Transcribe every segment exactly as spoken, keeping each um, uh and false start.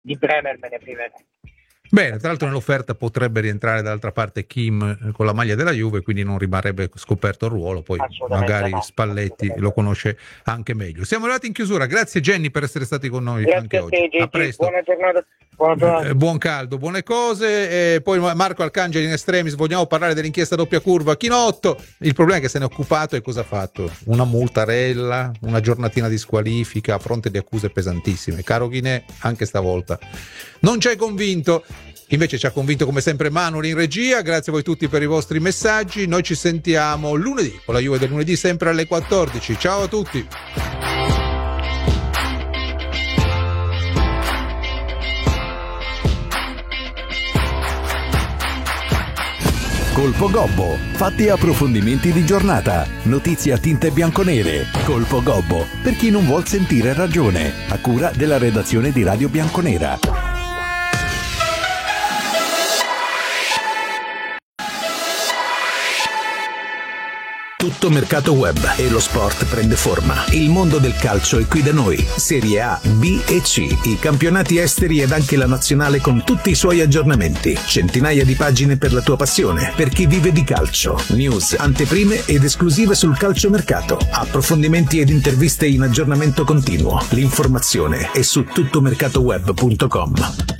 di Bremer me ne priverei. Bene, tra l'altro nell'offerta potrebbe rientrare dall'altra parte Kim con la maglia della Juve, quindi non rimarrebbe scoperto il ruolo, poi magari no, Spalletti lo conosce anche meglio. Siamo arrivati in chiusura, grazie Jenny per essere stati con noi. Grazie anche a te, oggi. Gigi. A presto. Buona giornata. Buona giornata. Eh, buon caldo, buone cose. E poi Marco Arcangeli in estremis, vogliamo parlare dell'inchiesta doppia curva Chinotto. Il problema è che se ne è occupato e cosa ha fatto? Una multarella, una giornatina di squalifica a fronte di accuse pesantissime. Caro Chinè, anche stavolta non ci hai convinto. Invece ci ha convinto come sempre Manuel in regia. Grazie a voi tutti per i vostri messaggi. Noi ci sentiamo lunedì con la Juve del lunedì, sempre alle quattordici. Ciao a tutti. Colpo Gobbo, fatti e approfondimenti di giornata, notizie a tinte bianconere. Colpo Gobbo, per chi non vuol sentire ragione, a cura della redazione di Radio Bianconera. Tutto mercato web e lo sport prende forma. Il mondo del calcio è qui da noi. Serie A, B e C, i campionati esteri ed anche la nazionale con tutti i suoi aggiornamenti. Centinaia di pagine per la tua passione, per chi vive di calcio. News, anteprime ed esclusive sul calciomercato. Approfondimenti ed interviste in aggiornamento continuo. L'informazione è su tuttomercatoweb punto com.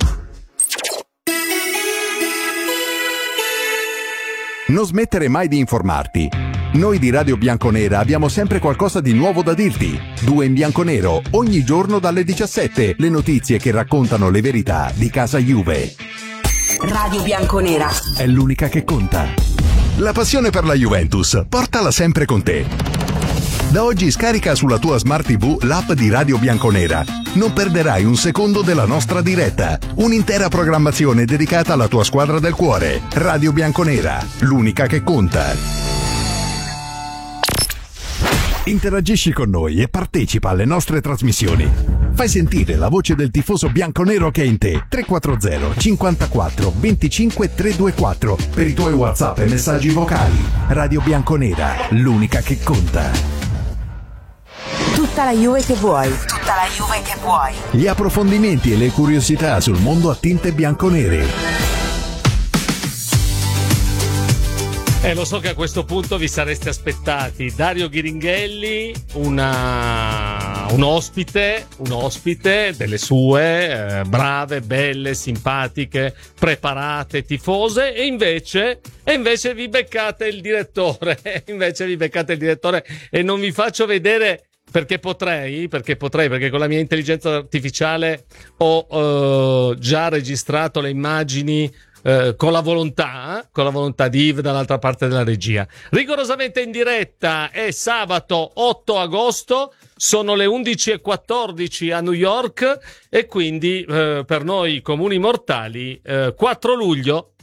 Non smettere mai di informarti. Noi di Radio Bianconera abbiamo sempre qualcosa di nuovo da dirti. Due in bianconero, ogni giorno dalle diciassette. Le notizie che raccontano le verità di casa Juve. Radio Bianconera è l'unica che conta. La passione per la Juventus, portala sempre con te. Da oggi scarica sulla tua Smart tivù l'app di Radio Bianconera. Non perderai un secondo della nostra diretta. Un'intera programmazione dedicata alla tua squadra del cuore. Radio Bianconera, l'unica che conta. Interagisci con noi e partecipa alle nostre trasmissioni. Fai sentire la voce del tifoso bianconero che è in te. tre quattro zero cinquantaquattro venticinque trecentoventiquattro per i tuoi WhatsApp e messaggi vocali. Radio Bianconera, l'unica che conta. Tutta la Juve che vuoi. Tutta la Juve che vuoi. Gli approfondimenti e le curiosità sul mondo a tinte bianconere. Eh, lo so che a questo punto vi sareste aspettati Dario Ghiringhelli, una, un ospite, un ospite delle sue, eh, brave, belle, simpatiche, preparate, tifose, e invece, e invece vi beccate il direttore, invece vi beccate il direttore e non vi faccio vedere perché potrei, perché potrei, perché con la mia intelligenza artificiale ho eh, già registrato le immagini. Uh, con la volontà con la volontà di Yves dall'altra parte della regia. Rigorosamente in diretta, è sabato otto agosto, sono le undici e quattordici a New York e quindi uh, per noi comuni mortali uh, quattro luglio,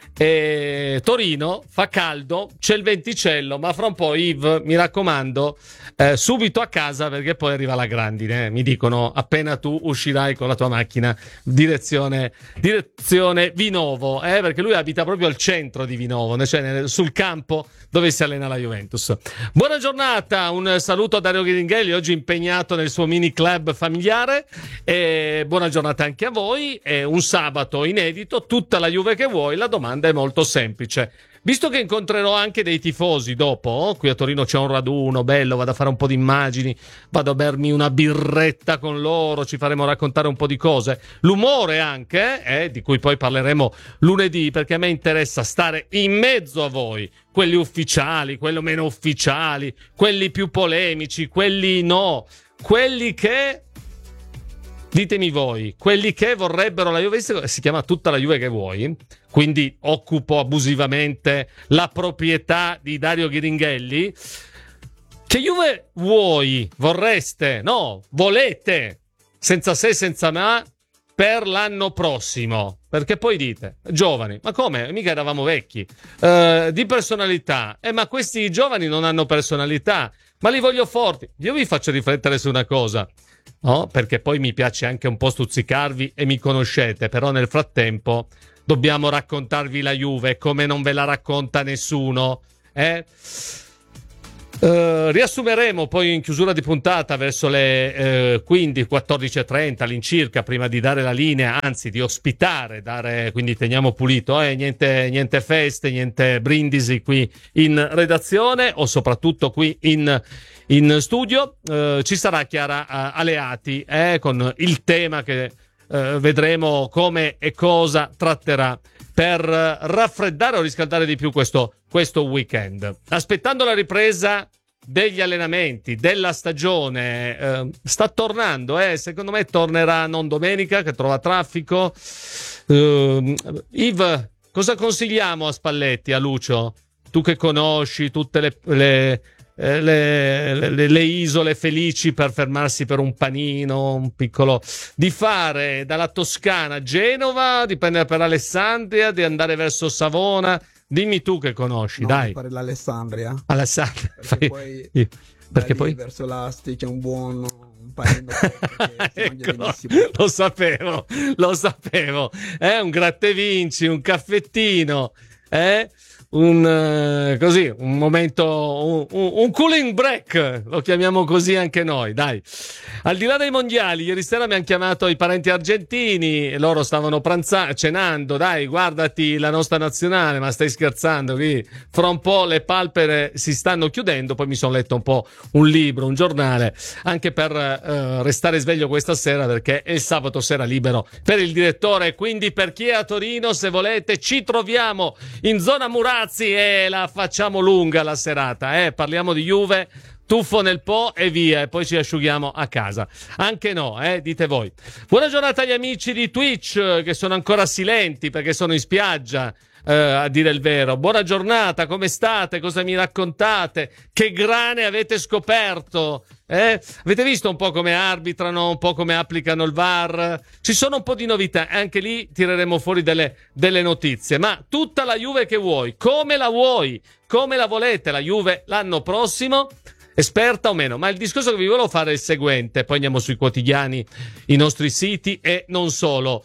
e Torino, fa caldo, c'è il venticello, ma fra un po', Yves, mi raccomando, eh, subito a casa perché poi arriva la grandine, eh. Mi dicono appena tu uscirai con la tua macchina direzione direzione Vinovo, eh, perché lui abita proprio al centro di Vinovo, cioè nel, sul campo dove si allena la Juventus. Buona giornata, un saluto a Dario Ghiringhelli, oggi impegnato nel suo mini club familiare, e buona giornata anche a voi. È un sabato inedito, tutta la Juve che vuoi. La domanda è molto semplice. Visto che incontrerò anche dei tifosi dopo, qui a Torino c'è un raduno bello, vado a fare un po' di immagini, vado a bermi una birretta con loro, ci faremo raccontare un po' di cose, l'umore anche, eh, di cui poi parleremo lunedì, perché a me interessa stare in mezzo a voi, quelli ufficiali, quelli meno ufficiali, quelli più polemici, quelli no, quelli che... Ditemi voi, quelli che vorrebbero la Juve, si chiama tutta la Juve che vuoi, quindi occupo abusivamente la proprietà di Dario Ghiringhelli. Che Juve vuoi, vorreste, no, volete, senza se, senza ma, per l'anno prossimo? Perché poi dite, giovani, ma come? Mica eravamo vecchi, uh, di personalità, eh, ma questi giovani non hanno personalità, ma li voglio forti. Io vi faccio riflettere su una cosa. No, perché poi mi piace anche un po' stuzzicarvi e mi conoscete, però nel frattempo dobbiamo raccontarvi la Juve come non ve la racconta nessuno, eh? Uh, riassumeremo poi in chiusura di puntata verso le uh, quindici, quattordici e trenta all'incirca, prima di dare la linea, anzi di ospitare, dare, quindi teniamo pulito, eh, niente, niente feste, niente brindisi qui in redazione o soprattutto qui in, in studio. Uh, ci sarà Chiara uh, Aleati eh, con il tema che uh, vedremo come e cosa tratterà per uh, raffreddare o riscaldare di più questo questo weekend. Aspettando la ripresa degli allenamenti, della stagione, eh, sta tornando, eh, secondo me tornerà non domenica, che trova traffico. Uh, Yves, cosa consigliamo a Spalletti, a Lucio? Tu che conosci tutte le, le, eh, le, le, le isole felici per fermarsi per un panino, un piccolo, di fare dalla Toscana a Genova, di prendere per Alessandria, di andare verso Savona. Dimmi tu che conosci, no, dai. Fare l'Alessandria. Alessandria. Perché Fai... poi, Io. Perché poi? verso l'Asti c'è un buon un panino che si mangia ecco, benissimo. lo sapevo, lo sapevo. È un gratte vinci, un caffettino, eh? Un uh, così, un momento, un, un, un cooling break, lo chiamiamo così anche noi, dai. Al di là dei mondiali, ieri sera mi hanno chiamato i parenti argentini, loro stavano pranzando, cenando, dai, guardati la nostra nazionale, ma stai scherzando, qui fra un po' le palpebre si stanno chiudendo. Poi mi sono letto un po' un libro, un giornale, anche per uh, restare sveglio questa sera, perché è il sabato sera libero per il direttore, quindi per chi è a Torino, se volete, ci troviamo in zona Murata e la facciamo lunga la serata, eh? Parliamo di Juve, tuffo nel Po e via, e poi ci asciughiamo a casa. Anche no, eh? Dite voi. Buona giornata agli amici di Twitch che sono ancora silenti perché sono in spiaggia, eh, a dire il vero. Buona giornata, come state? Cosa mi raccontate? Che grane avete scoperto? Eh? Avete visto un po' come arbitrano, un po' come applicano il V A R? Ci sono un po' di novità, anche lì tireremo fuori delle, delle notizie. Ma tutta la Juve che vuoi, come la vuoi, come la volete la Juve l'anno prossimo? Esperta o meno? Ma il discorso che vi volevo fare è il seguente, poi andiamo sui quotidiani, i nostri siti e non solo.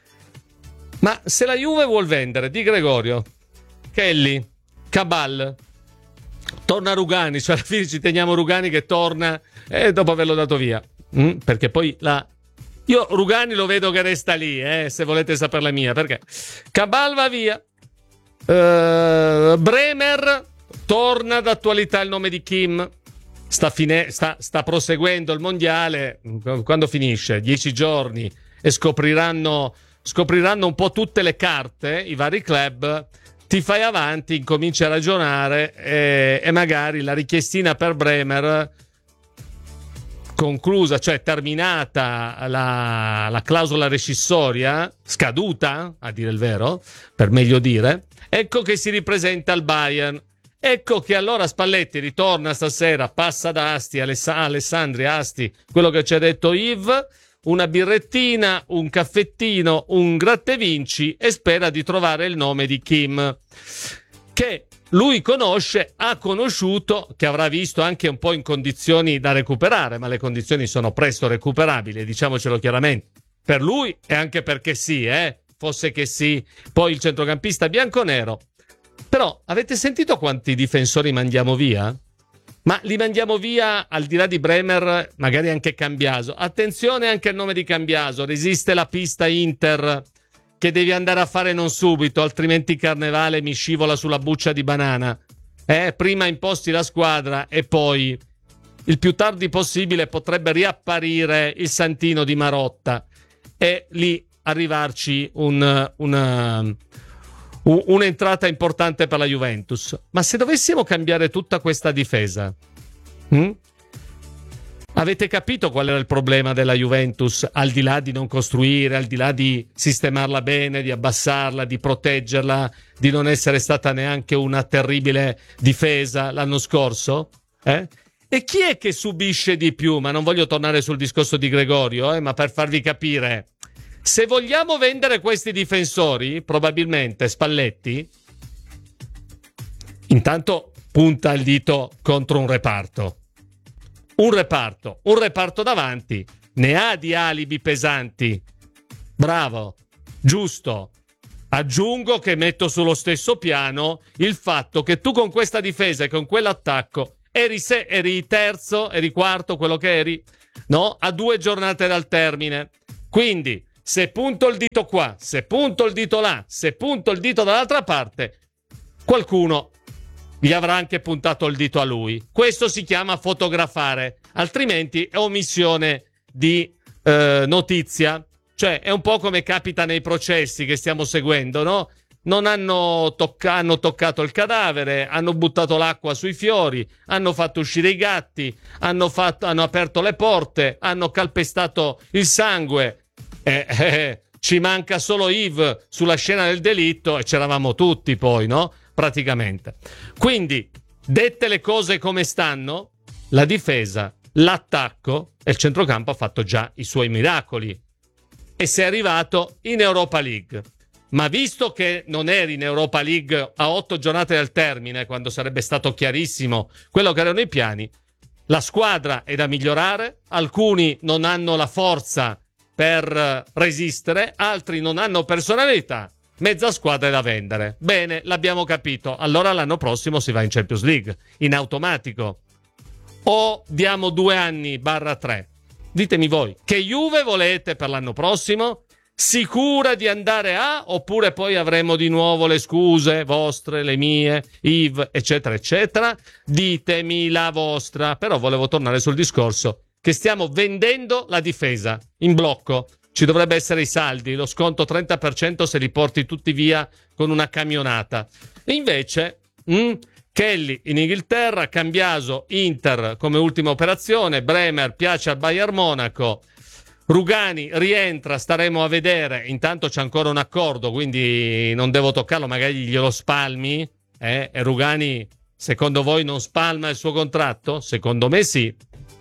Ma se la Juve vuol vendere Di Gregorio, Kelly, Cabal, torna Rugani, cioè alla fine ci teniamo Rugani che torna eh, dopo averlo dato via, mm, perché poi la io Rugani lo vedo che resta lì, eh, se volete sapere la mia, perché Cabal va via, uh, Bremer torna d'attualità il nome di Kim, sta, fine, sta, sta proseguendo il mondiale, quando finisce? Dieci giorni e scopriranno scopriranno un po' tutte le carte i vari club. Ti fai avanti, incominci a ragionare e, e magari la richiestina per Bremer conclusa, cioè terminata la, la clausola rescissoria, scaduta a dire il vero, per meglio dire, ecco che si ripresenta al Bayern. Ecco che allora Spalletti ritorna stasera, passa da Asti, Aless- Alessandri Asti, quello che ci ha detto Yves, una birrettina, un caffettino, un grattevinci e spera di trovare il nome di Kim, che lui conosce, ha conosciuto, che avrà visto anche un po' in condizioni da recuperare, ma le condizioni sono presto recuperabili, diciamocelo chiaramente, per lui e anche perché sì, eh, fosse che sì, poi il centrocampista bianconero. Però avete sentito quanti difensori mandiamo via? Ma li mandiamo via al di là di Bremer, magari anche Cambiaso. Attenzione anche al nome di Cambiaso, resiste la pista Inter che devi andare a fare non subito, altrimenti Carnevale mi scivola sulla buccia di banana. Eh, prima imposti la squadra e poi il più tardi possibile potrebbe riapparire il Santino di Marotta e lì arrivarci un, una, un'entrata importante per la Juventus. Ma se dovessimo cambiare tutta questa difesa, hm? Avete capito qual era il problema della Juventus, al di là di non costruire, al di là di sistemarla bene, di abbassarla, di proteggerla, di non essere stata neanche una terribile difesa l'anno scorso? Eh? E chi è che subisce di più? Ma non voglio tornare sul discorso di Gregorio, eh, ma per farvi capire. Se vogliamo vendere questi difensori, probabilmente Spalletti intanto punta il dito contro un reparto. Un reparto, un reparto davanti, ne ha di alibi pesanti. Bravo, giusto. Aggiungo che metto sullo stesso piano il fatto che tu con questa difesa e con quell'attacco eri, se- eri terzo, eri quarto, quello che eri, no? A due giornate dal termine. Quindi, se punto il dito qua, se punto il dito là, se punto il dito dall'altra parte, qualcuno gli avrà anche puntato il dito a lui. Questo si chiama fotografare, altrimenti è omissione di eh, notizia. Cioè, è un po' come capita nei processi che stiamo seguendo, no? Non hanno, tocca- hanno toccato il cadavere, hanno buttato l'acqua sui fiori, hanno fatto uscire i gatti, hanno, fatto, hanno aperto le porte, hanno calpestato il sangue. Eh, eh, ci manca solo Yves sulla scena del delitto e c'eravamo tutti poi, no? Praticamente. Quindi, dette le cose come stanno, la difesa, l'attacco e il centrocampo ha fatto già i suoi miracoli e si è arrivato in Europa League. Ma visto che non eri in Europa League a otto giornate dal termine, quando sarebbe stato chiarissimo quello che erano i piani, la squadra è da migliorare, alcuni non hanno la forza per resistere, altri non hanno personalità, mezza squadra è da vendere. Bene, l'abbiamo capito. Allora l'anno prossimo si va in Champions League, in automatico. O diamo due anni barra tre? Ditemi voi, che Juve volete per l'anno prossimo? Sicura di andare a? Oppure poi avremo di nuovo le scuse vostre, le mie, Yves, eccetera, eccetera? Ditemi la vostra. Però volevo tornare sul discorso che stiamo vendendo la difesa in blocco. Ci dovrebbe essere i saldi, lo sconto trenta per cento se li porti tutti via con una camionata. E invece, mh, Kelly in Inghilterra, Cambiaso, Inter come ultima operazione, Bremer piace al Bayern Monaco, Rugani rientra, staremo a vedere, intanto c'è ancora un accordo, quindi non devo toccarlo, magari glielo spalmi, eh? E Rugani, secondo voi non spalma il suo contratto? Secondo me sì.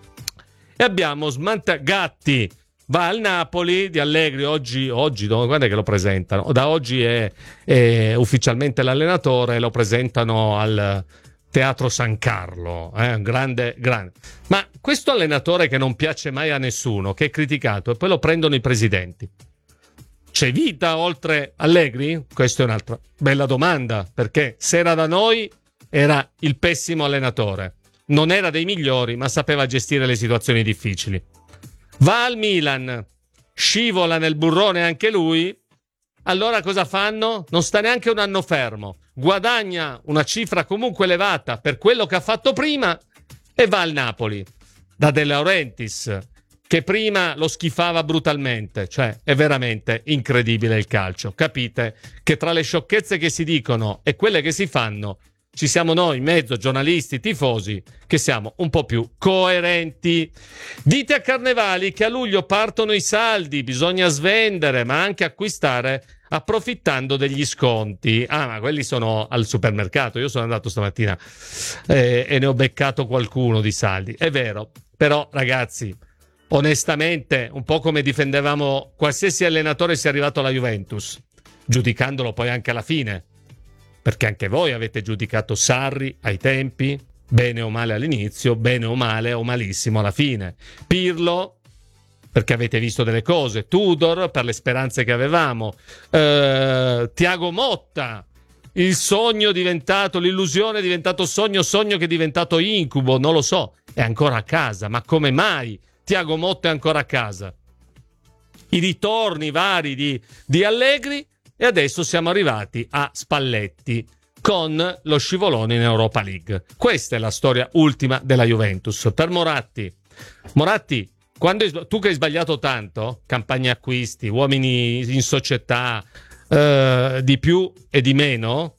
E abbiamo smanta- Gatti, va al Napoli di Allegri, oggi, oggi quando è che lo presentano? Da oggi è, è ufficialmente l'allenatore, lo presentano al Teatro San Carlo, eh? Un grande, grande. Ma questo allenatore che non piace mai a nessuno, che è criticato, e poi lo prendono i presidenti. C'è vita oltre Allegri? Questa è un'altra bella domanda, perché se era da noi era il pessimo allenatore. Non era dei migliori, ma sapeva gestire le situazioni difficili. Va al Milan, scivola nel burrone anche lui, allora cosa fanno? Non sta neanche un anno fermo, guadagna una cifra comunque elevata per quello che ha fatto prima e va al Napoli, da De Laurentiis, che prima lo schifava brutalmente. Cioè, è veramente incredibile il calcio. Capite che tra le sciocchezze che si dicono e quelle che si fanno ci siamo noi, mezzo, giornalisti, tifosi, che siamo un po' più coerenti. Dite a Carnevali che a luglio partono i saldi, bisogna svendere, ma anche acquistare approfittando degli sconti. Ah, ma quelli sono al supermercato. Io sono andato stamattina eh, e ne ho beccato qualcuno di saldi. È vero, però ragazzi, onestamente, un po' come difendevamo qualsiasi allenatore sia arrivato alla Juventus, giudicandolo poi anche alla fine. Perché anche voi avete giudicato Sarri ai tempi, bene o male all'inizio, bene o male o malissimo alla fine. Pirlo, perché avete visto delle cose. Tudor, per le speranze che avevamo. Eh, Thiago Motta, il sogno diventato, l'illusione è diventato sogno, sogno che è diventato incubo, non lo so. È ancora a casa, ma come mai Thiago Motta è ancora a casa? I ritorni vari di, di Allegri. E adesso siamo arrivati a Spalletti con lo scivolone in Europa League. Questa è la storia ultima della Juventus. Per Moratti, Moratti, quando hai, tu che hai sbagliato tanto, campagne acquisti, uomini in società, eh, di più e di meno,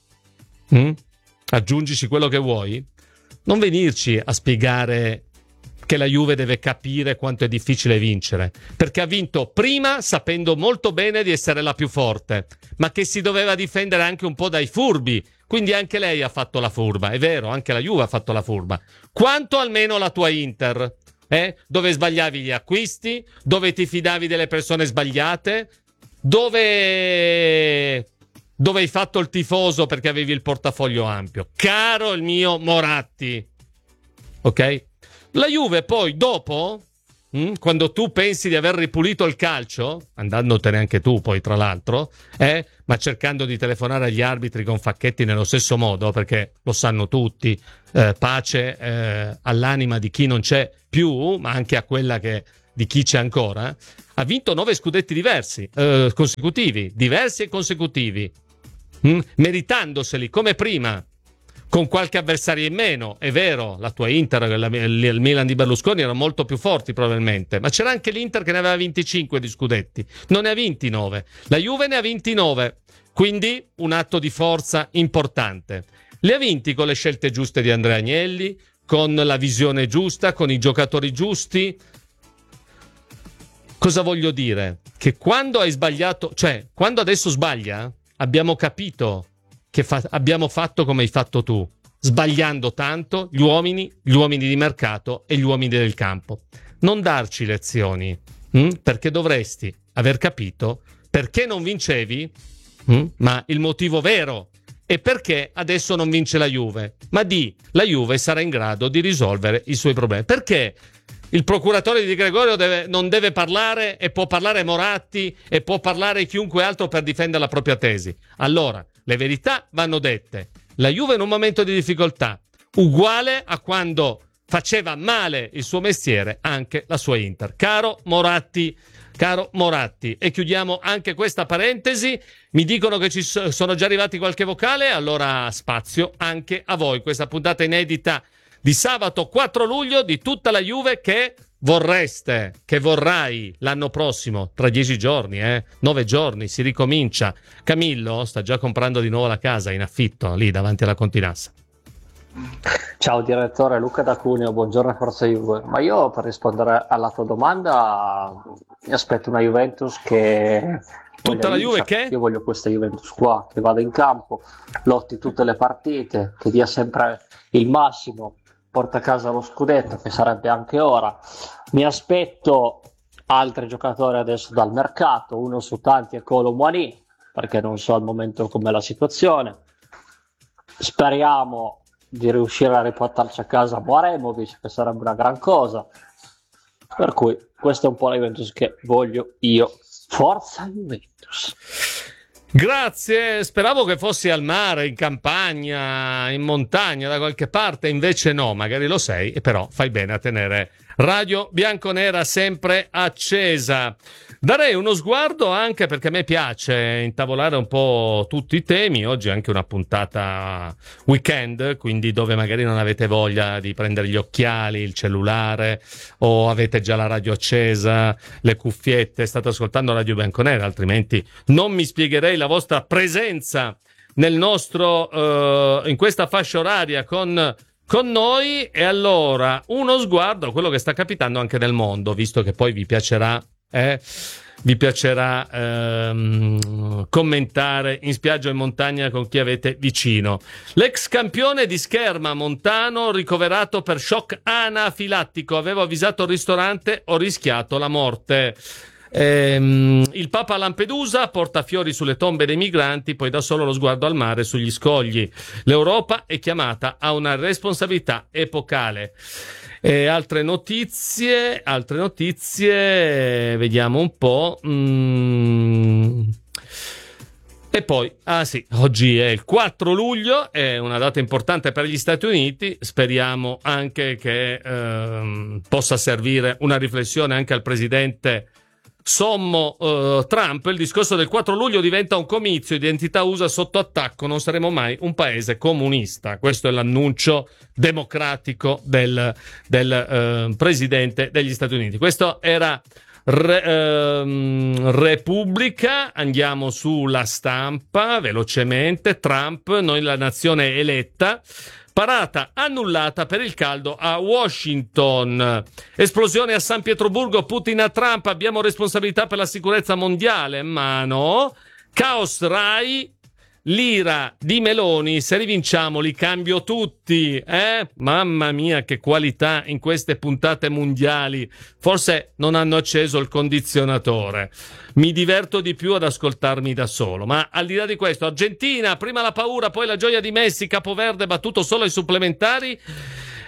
hm? aggiungici quello che vuoi, non venirci a spiegare che la Juve deve capire quanto è difficile vincere, perché ha vinto prima sapendo molto bene di essere la più forte, ma che si doveva difendere anche un po' dai furbi, quindi anche lei ha fatto la furba, è vero, anche la Juve ha fatto la furba, quanto almeno la tua Inter, eh? Dove sbagliavi gli acquisti, dove ti fidavi delle persone sbagliate, dove... dove hai fatto il tifoso perché avevi il portafoglio ampio, caro il mio Moratti, ok? La Juve poi dopo, mh, quando tu pensi di aver ripulito il calcio, andandotene anche tu poi tra l'altro, eh, ma cercando di telefonare agli arbitri con Facchetti nello stesso modo, perché lo sanno tutti, eh, pace eh, all'anima di chi non c'è più, ma anche a quella che di chi c'è ancora, ha vinto nove scudetti diversi, eh, consecutivi, diversi e consecutivi, mh, meritandoseli come prima, con qualche avversario in meno. È vero, la tua Inter e il Milan di Berlusconi erano molto più forti probabilmente, ma c'era anche l'Inter che ne aveva venticinque di scudetti, non ne ha vinti nove. La Juve ne ha vinti nove, quindi un atto di forza importante. Li ha vinti con le scelte giuste di Andrea Agnelli, con la visione giusta, con i giocatori giusti. Cosa voglio dire? Che quando hai sbagliato, cioè quando adesso sbaglia, abbiamo capito che fa- abbiamo fatto come hai fatto tu, sbagliando tanto gli uomini, gli uomini di mercato e gli uomini del campo. Non darci lezioni, hm? Perché dovresti aver capito perché non vincevi, hm? Ma il motivo vero e perché adesso non vince la Juve. Ma di la Juve sarà in grado di risolvere i suoi problemi. Perché il procuratore di Gregorio deve, non deve parlare e può parlare Moratti e può parlare chiunque altro per difendere la propria tesi? Allora, le verità vanno dette. La Juve in un momento di difficoltà, uguale a quando faceva male il suo mestiere anche la sua Inter. Caro Moratti, caro Moratti. E chiudiamo anche questa parentesi. Mi dicono che ci sono già arrivati qualche vocale, allora spazio anche a voi. Questa puntata inedita di sabato quattro luglio di tutta la Juve che vorreste, che vorrai l'anno prossimo, tra dieci giorni, eh, nove giorni, si ricomincia. Camillo sta già comprando di nuovo la casa in affitto, lì davanti alla Continassa. Ciao direttore, Luca da Cuneo, buongiorno a Forza Juve. Ma io per rispondere alla tua domanda mi aspetto una Juventus che... Tutta la Juve che? Io voglio questa Juventus qua, che vada in campo, lotti tutte le partite, che dia sempre il massimo, porta a casa lo scudetto, che sarebbe anche ora. Mi aspetto altri giocatori adesso dal mercato, uno su tanti è Kolo Muani, perché non so al momento com'è la situazione. Speriamo di riuscire a riportarci a casa Moremovic, che sarebbe una gran cosa. Per cui questa è un po' la Juventus che voglio io. Forza Juventus. Grazie, speravo che fossi al mare, in campagna, in montagna, da qualche parte, invece no, magari lo sei, e però fai bene a tenere Radio Bianconera sempre accesa. Darei uno sguardo anche, perché a me piace intavolare un po' tutti i temi. Oggi è anche una puntata weekend, quindi dove magari non avete voglia di prendere gli occhiali, il cellulare, o avete già la radio accesa, le cuffiette, state ascoltando Radio Bianconera, altrimenti non mi spiegherei la vostra presenza nel nostro uh, in questa fascia oraria con con noi. E allora uno sguardo a quello che sta capitando anche nel mondo, visto che poi vi piacerà eh, vi piacerà ehm, commentare in spiaggia o in montagna con chi avete vicino. L'ex campione di scherma Montano ricoverato per shock anafilattico, avevo avvisato il ristorante, ho rischiato la morte. Ehm, il Papa a Lampedusa porta fiori sulle tombe dei migranti, poi dà solo lo sguardo al mare sugli scogli. L'Europa è chiamata a una responsabilità epocale. E altre notizie, altre notizie, vediamo un po'. Mm. E poi, ah sì, oggi è il quattro luglio, è una data importante per gli Stati Uniti, speriamo anche che ehm, possa servire una riflessione anche al presidente sommo uh, Trump. Il discorso del quattro luglio diventa un comizio, identità U S A sotto attacco, non saremo mai un paese comunista. Questo è l'annuncio democratico del, del uh, presidente degli Stati Uniti. Questo era Re, uh, Repubblica. Andiamo sulla stampa velocemente. Trump, noi la nazione eletta. Parata annullata per il caldo a Washington. Esplosione a San Pietroburgo, Putin a Trump, abbiamo responsabilità per la sicurezza mondiale, ma no. Caos Rai, l'ira di Meloni, se rivinciamo li cambio tutti, eh? Mamma mia che qualità in queste puntate mondiali, forse non hanno acceso il condizionatore. Mi diverto di più ad ascoltarmi da solo. Ma al di là di questo, Argentina, prima la paura, poi la gioia di Messi, Capoverde battuto solo ai supplementari.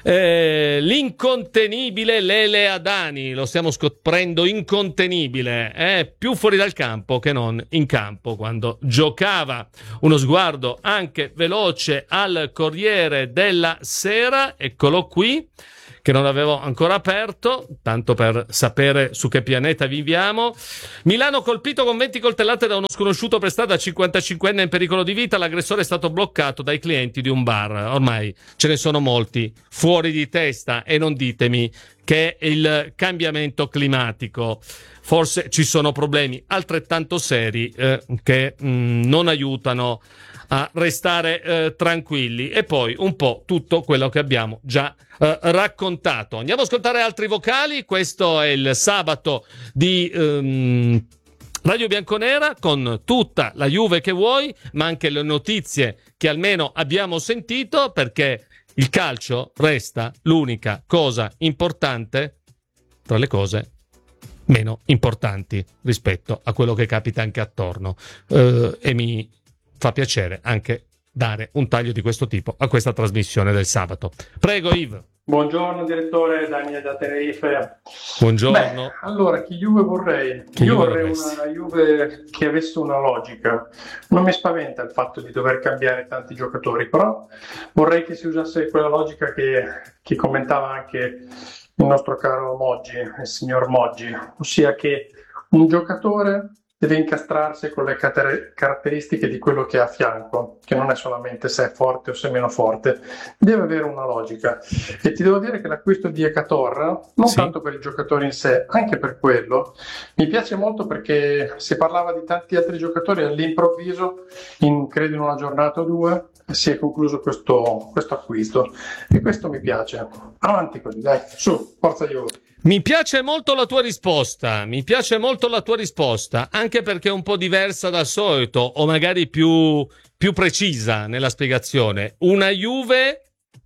Eh, l'incontenibile Lele Adani, lo stiamo scoprendo incontenibile, eh? Più fuori dal campo che non in campo quando giocava. Uno sguardo anche veloce al Corriere della Sera, eccolo qui, che non avevo ancora aperto, tanto per sapere su che pianeta viviamo. Milano colpito con venti coltellate da uno sconosciuto per strada, cinquantacinquenne in pericolo di vita, l'aggressore è stato bloccato dai clienti di un bar. Ormai ce ne sono molti fuori di testa e non ditemi che è il cambiamento climatico. Forse ci sono problemi altrettanto seri eh, che mh, non aiutano a restare eh, tranquilli. E poi un po' tutto quello che abbiamo già eh, raccontato. Andiamo ad ascoltare altri vocali. Questo è il sabato di ehm, Radio Bianconera, con tutta la Juve che vuoi, ma anche le notizie che almeno abbiamo sentito, perché il calcio resta l'unica cosa importante tra le cose meno importanti rispetto a quello che capita anche attorno. Eh, e mi fa piacere anche dare un taglio di questo tipo a questa trasmissione del sabato. Prego, Yves. Buongiorno direttore, Daniele da Tenerife. Buongiorno. Beh, allora, che Juve vorrei? Che Io Juve vorrei vorresti? una Juve che avesse una logica. Non mi spaventa il fatto di dover cambiare tanti giocatori, però vorrei che si usasse quella logica che, che commentava anche il nostro caro Moggi, il signor Moggi, ossia che un giocatore deve incastrarsi con le cater- caratteristiche di quello che ha a fianco, che non è solamente se è forte o se è meno forte, deve avere una logica. E ti devo dire che l'acquisto di Ekatorra, non Sì. tanto per il giocatore in sé, anche per quello, mi piace molto perché si parlava di tanti altri giocatori, all'improvviso, in, credo in una giornata o due, si è concluso questo, questo acquisto. E questo mi piace. Avanti così, dai, su, forza Juve. Mi piace molto la tua risposta, mi piace molto la tua risposta, anche perché è un po' diversa dal solito, o magari più, più precisa nella spiegazione. Una Juve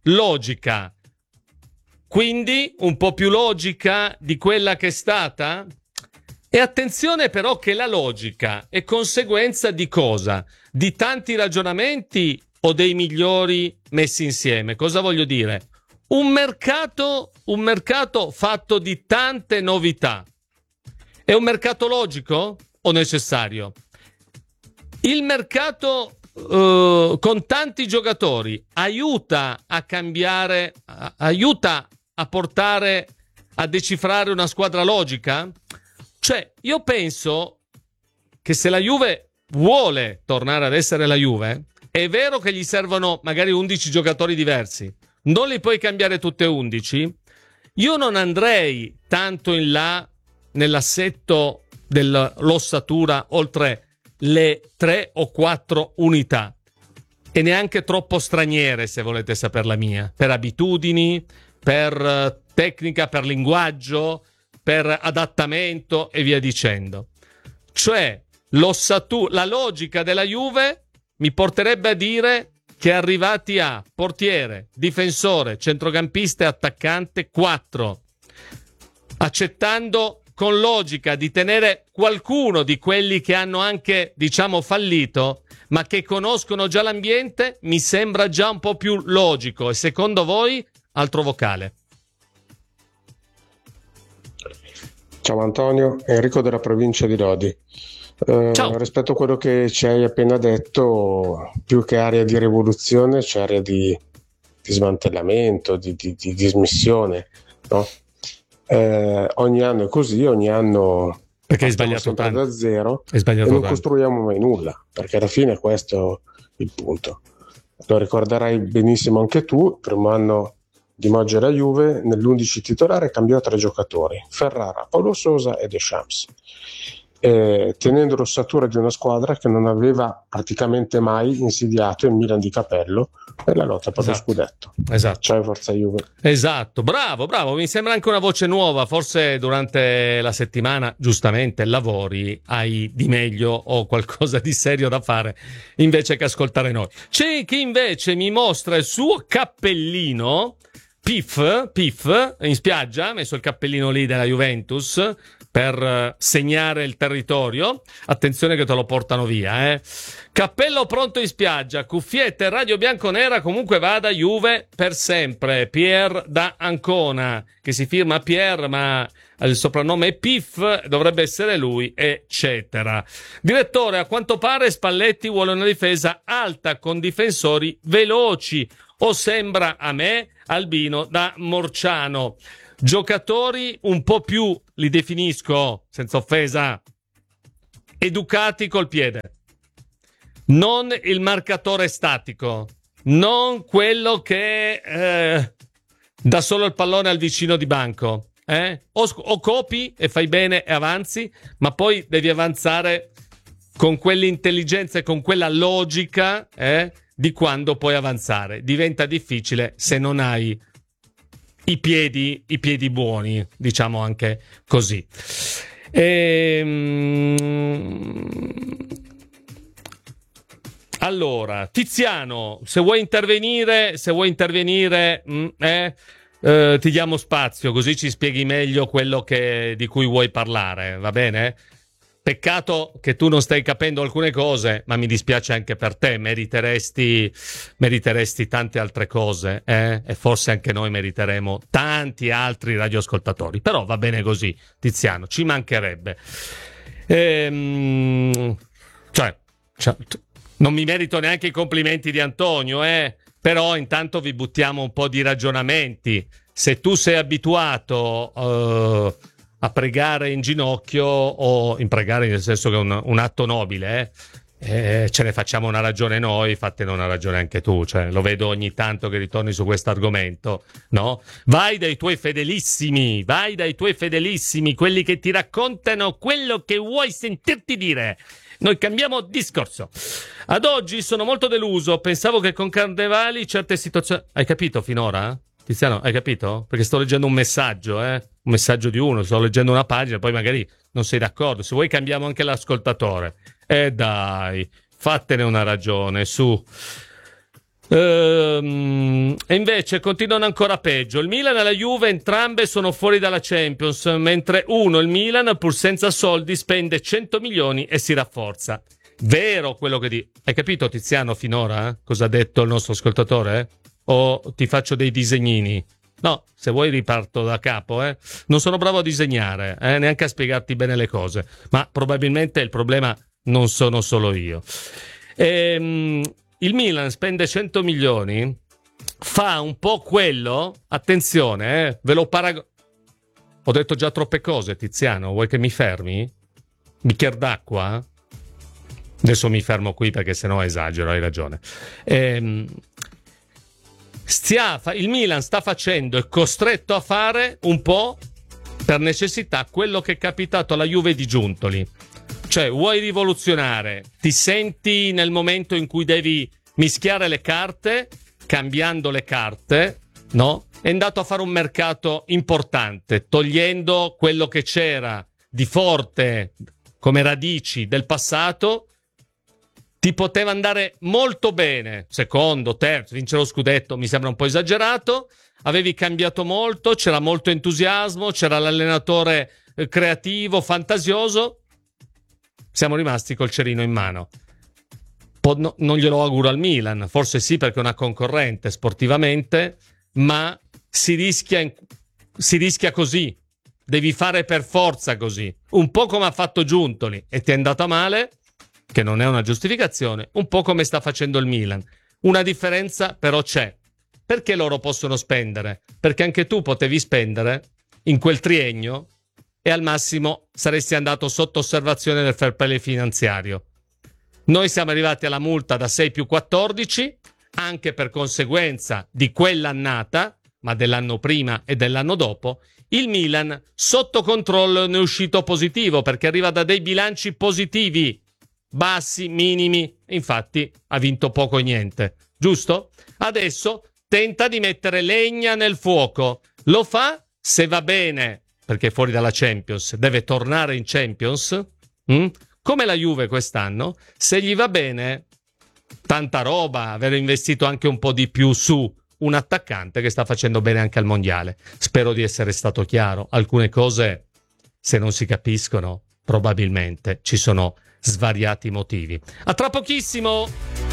logica, quindi un po' più logica di quella che è stata? E attenzione però che la logica è conseguenza di cosa? Di tanti ragionamenti o dei migliori messi insieme? Cosa voglio dire? Un mercato, un mercato fatto di tante novità. È un mercato logico o necessario? Il mercato uh, con tanti giocatori aiuta a cambiare, a, aiuta a portare, a decifrare una squadra logica? Cioè, io penso che se la Juve vuole tornare ad essere la Juve, è vero che gli servono magari undici giocatori diversi, non li puoi cambiare tutte e undici. Io non andrei tanto in là nell'assetto dell'ossatura oltre le tre o quattro unità, e neanche troppo straniere, se volete sapere la mia, per abitudini, per tecnica, per linguaggio, per adattamento e via dicendo. Cioè l'ossatura, la logica della Juve mi porterebbe a dire che arrivati a portiere, difensore, centrocampista e attaccante quattro, accettando con logica di tenere qualcuno di quelli che hanno anche, diciamo, fallito, ma che conoscono già l'ambiente, mi sembra già un po' più logico. E secondo voi, altro vocale? Ciao Antonio, Enrico della provincia di Lodi. Eh, Ciao. Rispetto a quello che ci hai appena detto, più che area di rivoluzione c'è area di, di smantellamento, di, di, di dismissione, no? Eh, ogni anno è così, ogni anno Perché hai partiamo sbagliato sempre tanto. da zero Hai sbagliato e non tanto. costruiamo mai nulla, perché alla fine questo è il punto. Lo ricorderai benissimo anche tu, il primo anno di Moggi alla Juve, nell'undici titolare cambiò tre giocatori, Ferrara, Paulo Sousa e Deschamps, eh, tenendo l'ossatura di una squadra che non aveva praticamente mai insidiato il Milan di Capello per la lotta per Esatto. lo scudetto. Esatto. Ciao, forza Juve. Esatto, bravo, bravo, mi sembra anche una voce nuova. Forse durante la settimana, giustamente, lavori, hai di meglio o qualcosa di serio da fare invece che ascoltare noi. C'è chi invece mi mostra il suo cappellino, Piff, Piff, in spiaggia, ha messo il cappellino lì della Juventus, per segnare il territorio. Attenzione che te lo portano via, eh. Cappello pronto in spiaggia, cuffiette, Radio Bianconera, comunque vada Juve per sempre. Pier da Ancona, che si firma Pier ma il soprannome è Piff, dovrebbe essere lui, eccetera. Direttore, a quanto pare Spalletti vuole una difesa alta con difensori veloci, o sembra a me Albino da Morciano. Giocatori un po' più, li definisco, senza offesa, educati col piede. Non il marcatore statico, non quello che eh, dà solo il pallone al vicino di banco. Eh? O, o copi e fai bene e avanzi, ma poi devi avanzare con quell'intelligenza e con quella logica eh, di quando puoi avanzare. Diventa difficile se non hai i piedi, i piedi buoni, diciamo anche così. Ehm... Allora, Tiziano, se vuoi intervenire, se vuoi intervenire, mh, eh, eh, ti diamo spazio, così ci spieghi meglio quello che, di cui vuoi parlare, va bene? Peccato che tu non stai capendo alcune cose, ma mi dispiace anche per te, meriteresti, meriteresti tante altre cose, eh? E forse anche noi meriteremo tanti altri radioascoltatori, però va bene così, Tiziano, ci mancherebbe. Ehm, cioè, cioè non mi merito neanche i complimenti di Antonio, eh? Però intanto vi buttiamo un po' di ragionamenti. Se tu sei abituato uh, a pregare in ginocchio, o in pregare nel senso che è un, un atto nobile, eh? Eh, ce ne facciamo una ragione noi, fattene una ragione anche tu. Cioè, lo vedo ogni tanto che ritorni su questo argomento, no? Vai dai tuoi fedelissimi, vai dai tuoi fedelissimi, quelli che ti raccontano quello che vuoi sentirti dire. Noi cambiamo discorso. Ad oggi sono molto deluso. Pensavo che con Carnevali certe situazioni... Hai capito finora? Tiziano, hai capito? Perché sto leggendo un messaggio, eh? Un messaggio di uno. Sto leggendo una pagina, poi magari non sei d'accordo. Se vuoi cambiamo anche l'ascoltatore. E eh dai, fattene una ragione, su. Ehm, e invece continuano ancora peggio. Il Milan e la Juve entrambe sono fuori dalla Champions, mentre uno, il Milan, pur senza soldi, spende cento milioni e si rafforza. Vero quello che di... Hai capito, Tiziano, finora? Eh? Cosa ha detto il nostro ascoltatore? Eh? O ti faccio dei disegnini? No, se vuoi riparto da capo. Eh? Non sono bravo a disegnare, eh? Neanche a spiegarti bene le cose, ma probabilmente il problema non sono solo io. Ehm... Il Milan spende cento milioni, fa un po' quello, attenzione, eh, ve lo paragono. Ho detto già troppe cose, Tiziano, vuoi che mi fermi? Bicchier d'acqua? Adesso mi fermo qui perché sennò esagero, hai ragione. Ehm, stia, il Milan sta facendo, è costretto a fare un po' per necessità quello che è capitato alla Juve di Giuntoli. Cioè, vuoi rivoluzionare, ti senti nel momento in cui devi mischiare le carte, cambiando le carte, no? È andato a fare un mercato importante, togliendo quello che c'era di forte come radici del passato. Ti poteva andare molto bene, secondo, terzo, vincere lo scudetto mi sembra un po' esagerato, avevi cambiato molto, c'era molto entusiasmo, c'era l'allenatore creativo, fantasioso. Siamo rimasti col cerino in mano. Po- no, non glielo auguro al Milan, forse sì perché è una concorrente sportivamente, ma si rischia, in, si rischia così. Devi fare per forza così. Un po' come ha fatto Giuntoli e ti è andata male, che non è una giustificazione, un po' come sta facendo il Milan. Una differenza però c'è. Perché loro possono spendere? Perché anche tu potevi spendere in quel triennio e al massimo saresti andato sotto osservazione del fair play finanziario. Noi siamo arrivati alla multa da sei più quattordici, anche per conseguenza di quell'annata, ma dell'anno prima e dell'anno dopo. Il Milan sotto controllo ne è uscito positivo perché arriva da dei bilanci positivi, bassi, minimi, infatti ha vinto poco e niente, giusto? Adesso tenta di mettere legna nel fuoco, lo fa se va bene, perché è fuori dalla Champions, deve tornare in Champions, mm? Come la Juve quest'anno, se gli va bene, tanta roba, aver investito anche un po' di più su un attaccante che sta facendo bene anche al Mondiale. Spero di essere stato chiaro, alcune cose se non si capiscono, probabilmente ci sono svariati motivi. A tra pochissimo.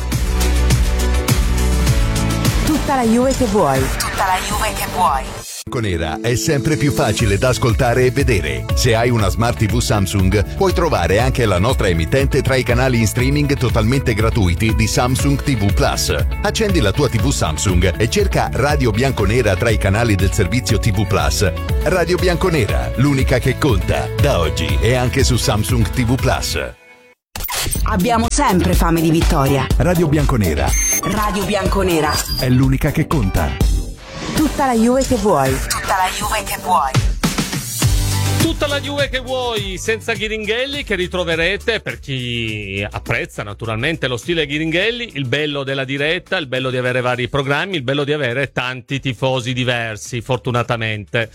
Tutta la Juve che vuoi. Tutta la Juve che vuoi. Bianconera è sempre più facile da ascoltare e vedere. Se hai una Smart tivù Samsung, puoi trovare anche la nostra emittente tra i canali in streaming totalmente gratuiti di Samsung tivù Plus. Accendi la tua tivù Samsung e cerca Radio Bianconera tra i canali del servizio tivù Plus. Radio Bianconera, l'unica che conta, da oggi e anche su Samsung tivù Plus. Abbiamo sempre fame di vittoria. Radio Bianconera Radio Bianconera è l'unica che conta. Tutta la Juve che vuoi. Tutta la Juve che vuoi. Tutta la Juve che vuoi, senza Ghiringhelli, che ritroverete, per chi apprezza naturalmente lo stile Ghiringhelli, il bello della diretta, il bello di avere vari programmi, il bello di avere tanti tifosi diversi, fortunatamente.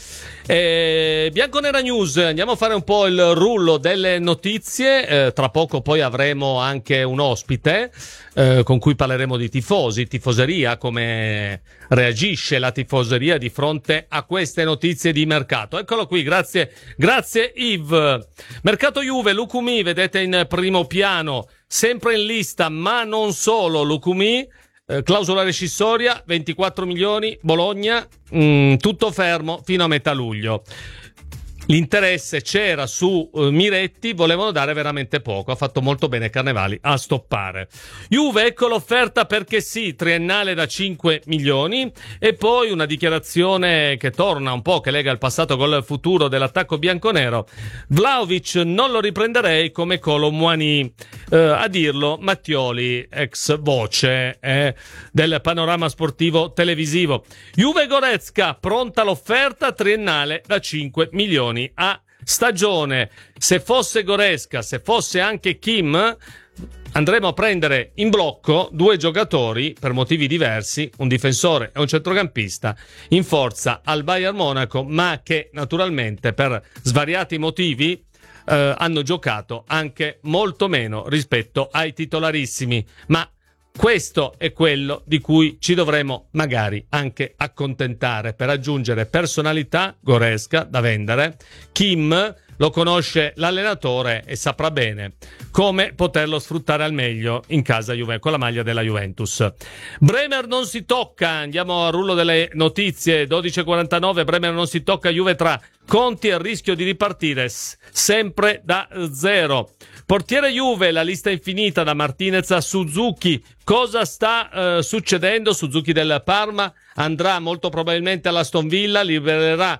E Bianconera News, andiamo a fare un po' il rullo delle notizie, eh, tra poco poi avremo anche un ospite eh, con cui parleremo di tifosi, tifoseria, come reagisce la tifoseria di fronte a queste notizie di mercato. Eccolo qui, grazie, grazie Yves. Mercato Juve, Lucumi, vedete in primo piano, sempre in lista, ma non solo Lucumi, eh, clausola rescissoria, ventiquattro milioni, Bologna, mh, tutto fermo fino a metà luglio. L'interesse c'era su uh, Miretti, volevano dare veramente poco, ha fatto molto bene Carnevali a stoppare. Juve, ecco l'offerta perché sì, triennale da cinque milioni, e poi una dichiarazione che torna un po', che lega il passato col futuro dell'attacco bianconero. Vlahovic non lo riprenderei come Kolo Muani, uh, a dirlo Mattioli, ex voce eh, del panorama sportivo televisivo. Juve Goretzka, pronta l'offerta, triennale da cinque milioni a stagione. Se fosse Goretzka, se fosse anche Kim, andremo a prendere in blocco due giocatori per motivi diversi, un difensore e un centrocampista, in forza al Bayern Monaco, ma che naturalmente per svariati motivi eh, hanno giocato anche molto meno rispetto ai titolarissimi. Ma questo è quello di cui ci dovremo magari anche accontentare per aggiungere personalità. Goretzka da vendere, Kim lo conosce l'allenatore e saprà bene come poterlo sfruttare al meglio in casa Juve con la maglia della Juventus. Bremer non si tocca, andiamo al rullo delle notizie. Dodici e quarantanove, Bremer non si tocca, Juve tra conti e il rischio di ripartire sempre da zero. Portiere Juve, la lista infinita da Martinez a Suzuki. Cosa sta eh, succedendo? Suzuki del Parma andrà molto probabilmente all'Aston Villa, libererà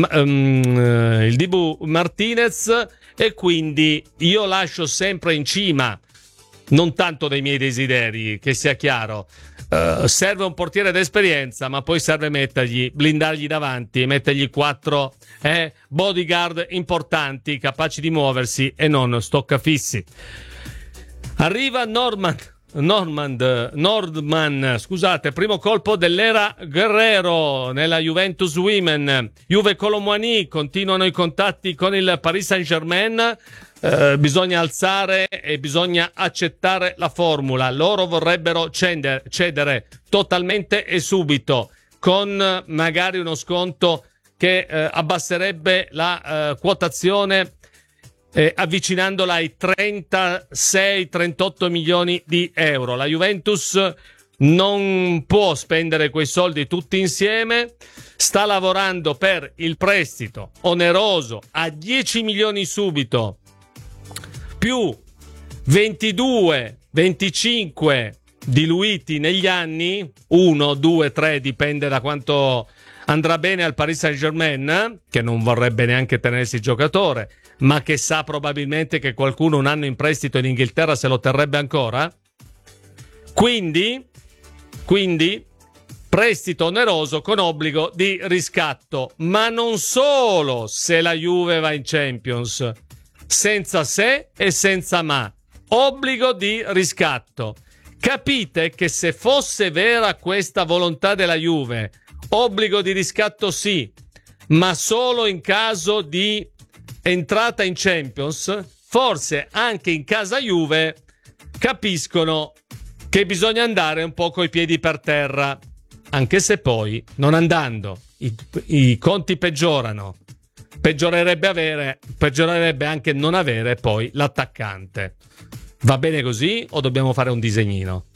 um, il Dibu Martinez, e quindi io lascio sempre in cima, non tanto dei miei desideri, che sia chiaro, uh, serve un portiere d'esperienza, ma poi serve mettergli, blindargli davanti e mettergli quattro eh, bodyguard importanti, capaci di muoversi e non stoccafissi. Arriva Norman Normand, Nordman, scusate, primo colpo dell'era Guerrero nella Juventus Women. Juve Kolo Muani, continuano i contatti con il Paris Saint-Germain. Eh, bisogna alzare e bisogna accettare la formula. Loro vorrebbero cedere, cedere totalmente e subito, con magari uno sconto che eh, abbasserebbe la eh, quotazione, Eh, avvicinandola ai trentasei trentotto milioni di euro. La Juventus non può spendere quei soldi tutti insieme, sta lavorando per il prestito oneroso a dieci milioni subito, più ventidue venticinque diluiti negli anni, uno, due, tre, dipende da quanto andrà bene al Paris Saint-Germain, che non vorrebbe neanche tenersi il giocatore, ma che sa probabilmente che qualcuno un anno in prestito in Inghilterra se lo terrebbe ancora. Quindi, quindi prestito oneroso con obbligo di riscatto, ma non solo se la Juve va in Champions, senza se e senza ma, obbligo di riscatto. Capite che se fosse vera questa volontà della Juve, obbligo di riscatto sì, ma solo in caso di entrata in Champions, forse anche in casa Juve capiscono che bisogna andare un po' coi piedi per terra, anche se poi non andando i, i conti peggiorano, peggiorerebbe avere, peggiorerebbe anche non avere poi l'attaccante. Va bene così o dobbiamo fare un disegnino?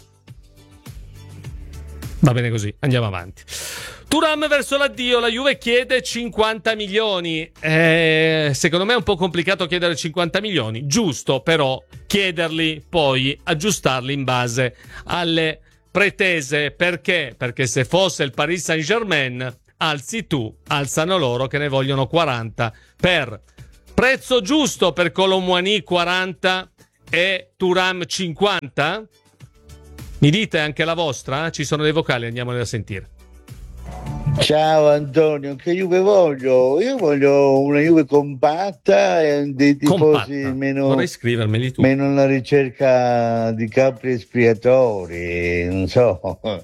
Va bene così, andiamo avanti. Thuram verso l'addio, la Juve chiede cinquanta milioni. Eh, secondo me è un po' complicato chiedere cinquanta milioni, giusto però chiederli, poi aggiustarli in base alle pretese. Perché? Perché se fosse il Paris Saint-Germain, alzi tu, alzano loro che ne vogliono quaranta per prezzo giusto per Kolo Muani quaranta e Thuram cinquanta? Mi dite anche la vostra? Ci sono dei vocali, andiamoli a sentire. Ciao Antonio, che Juve voglio? Io voglio una Juve compatta e dei tifosi Compatta. meno, Vorrei scrivermeli tu. meno alla ricerca di capri espiatori, non so.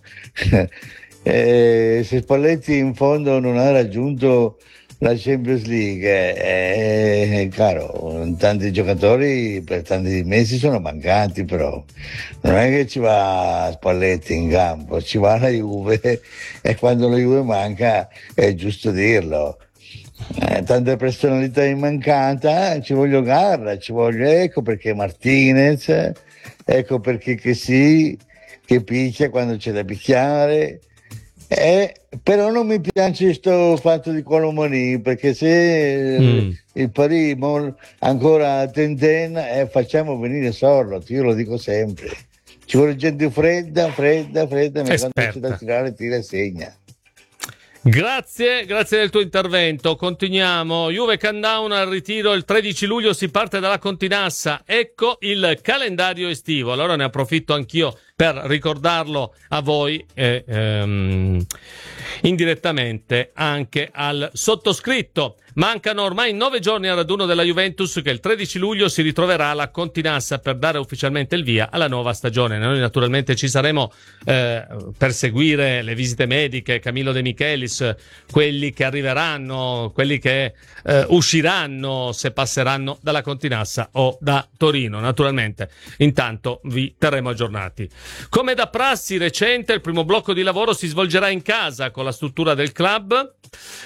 eh, se Spalletti in fondo non ha raggiunto la Champions League, eh, eh, caro, tanti giocatori per tanti mesi sono mancanti, però non è che ci va Spalletti in campo, ci va la Juve e quando la Juve manca è giusto dirlo. Eh, tante personalità in mancata, ci voglio Garra, ci voglio, ecco perché Martinez, ecco perché che sì, che picchia quando c'è da picchiare. Eh, però non mi piace questo fatto di Kolo Muani, perché se mm. il Paris ancora Tenten eh, facciamo venire Sorloth, io lo dico sempre, ci vuole gente fredda, fredda, fredda, ma quando c'è da tirare tira e segna. Grazie, grazie del tuo intervento. Continuiamo. Juve countdown al ritiro il tredici luglio, si parte dalla Continassa. Ecco il calendario estivo. Allora ne approfitto anch'io per ricordarlo a voi e ehm, indirettamente anche al sottoscritto. Mancano ormai nove giorni al raduno della Juventus che il tredici luglio si ritroverà alla Continassa per dare ufficialmente il via alla nuova stagione. Noi naturalmente ci saremo eh, per seguire le visite mediche, Camillo De Michelis, quelli che arriveranno, quelli che eh, usciranno se passeranno dalla Continassa o da Torino. Naturalmente intanto vi terremo aggiornati. Come da prassi recente, il primo blocco di lavoro si svolgerà in casa con la struttura del club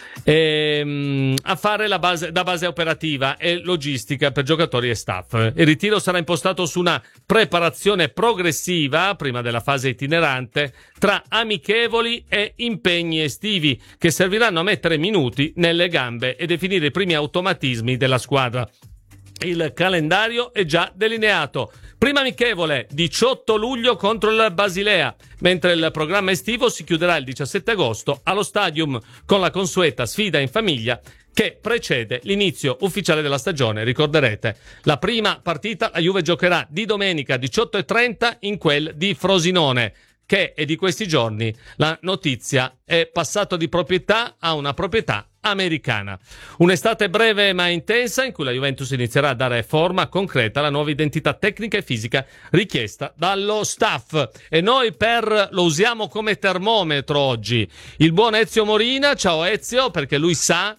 ehm, a fare la base, da base operativa e logistica per giocatori e staff. Il ritiro sarà impostato su una preparazione progressiva prima della fase itinerante tra amichevoli e impegni estivi che serviranno a mettere minuti nelle gambe e definire i primi automatismi della squadra. Il calendario è già delineato. Prima amichevole diciotto luglio contro il Basilea, mentre il programma estivo si chiuderà il diciassette agosto allo Stadium con la consueta sfida in famiglia che precede l'inizio ufficiale della stagione. Ricorderete, la prima partita la Juve giocherà di domenica diciotto e trenta in quel di Frosinone, che è di questi giorni la notizia è passato di proprietà a una proprietà americana. Un'estate breve ma intensa in cui la Juventus inizierà a dare forma concreta alla nuova identità tecnica e fisica richiesta dallo staff. E noi per lo usiamo come termometro oggi. Il buon Ezio Morina, ciao Ezio, perché lui sa,